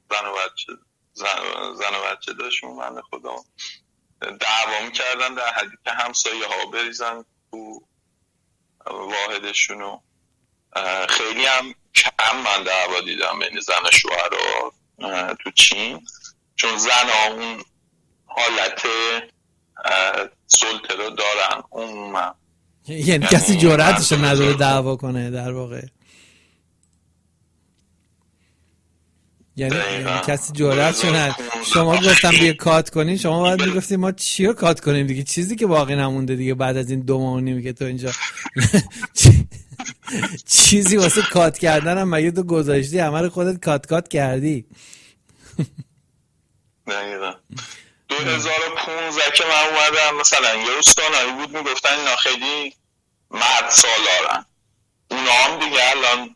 زن و بچه داشتون من خدا دعوا میکردن در حدی که همسایه ها بریزن تو واحدشونو. خیلی هم کم من دعوا دیدم بین زن و شوهر تو چین، چون زن ها اون حالت سلطه رو دارن عموما. یعنی کسی جرأتش نداره دعوا کنه در واقع. یعنی کسی جرأتش نداره. شما گفتم بیا کات کنین، شما باید میگفتیم ما چی رو کات کنیم دیگه، چیزی که باقی نمونده دیگه بعد از این 2 ماه و نیم که تو اینجا چیزی واسه کات کردن هم مگه تو گذاشتی؟ همه رو خودت کات کردی. دقیقا. 2015 که من اومدم مثلا یه روستانایی بود میگفتن اینا خیلی مرد سالارن. اونا هم دیگه الان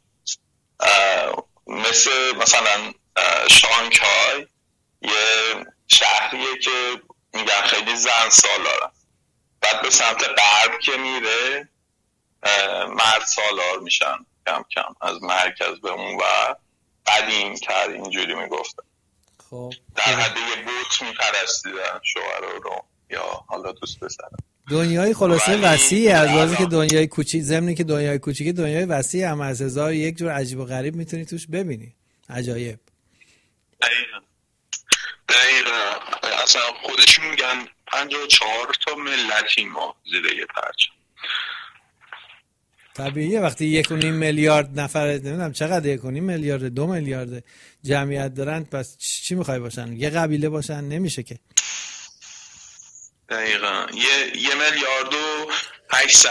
مثلا شانگهای یه شهریه که میگن خیلی زن سالارن، بعد به سمت غرب که میره مرد سالار میشن کم کم از مرکز به اون و قدیم تر اینجوری میگفتن. خب در حد یه بوت میپرستیدن شوهر رو یا حالا دوست پسر. دنیای خلاصه وسیعی از لحاظی که دنیای کوچیک، ضمن که دنیای کوچیک دنیای وسیعی هم از 1001 جور عجیب و غریب میتونی توش ببینی. عجایب. دقیقا اصلا خودشون میگن 54 تا ملتی ما زیر یه پرچم. طبیعیه وقتی 1.5 میلیارد نفر، نمیدونم چقدر، 1.5 میلیارد 2 میلیارد جمعیت دارن، پس چی میخوای باشن؟ یه قبیله باشن؟ نمیشه که. دقیقا 1 میلیارد و 800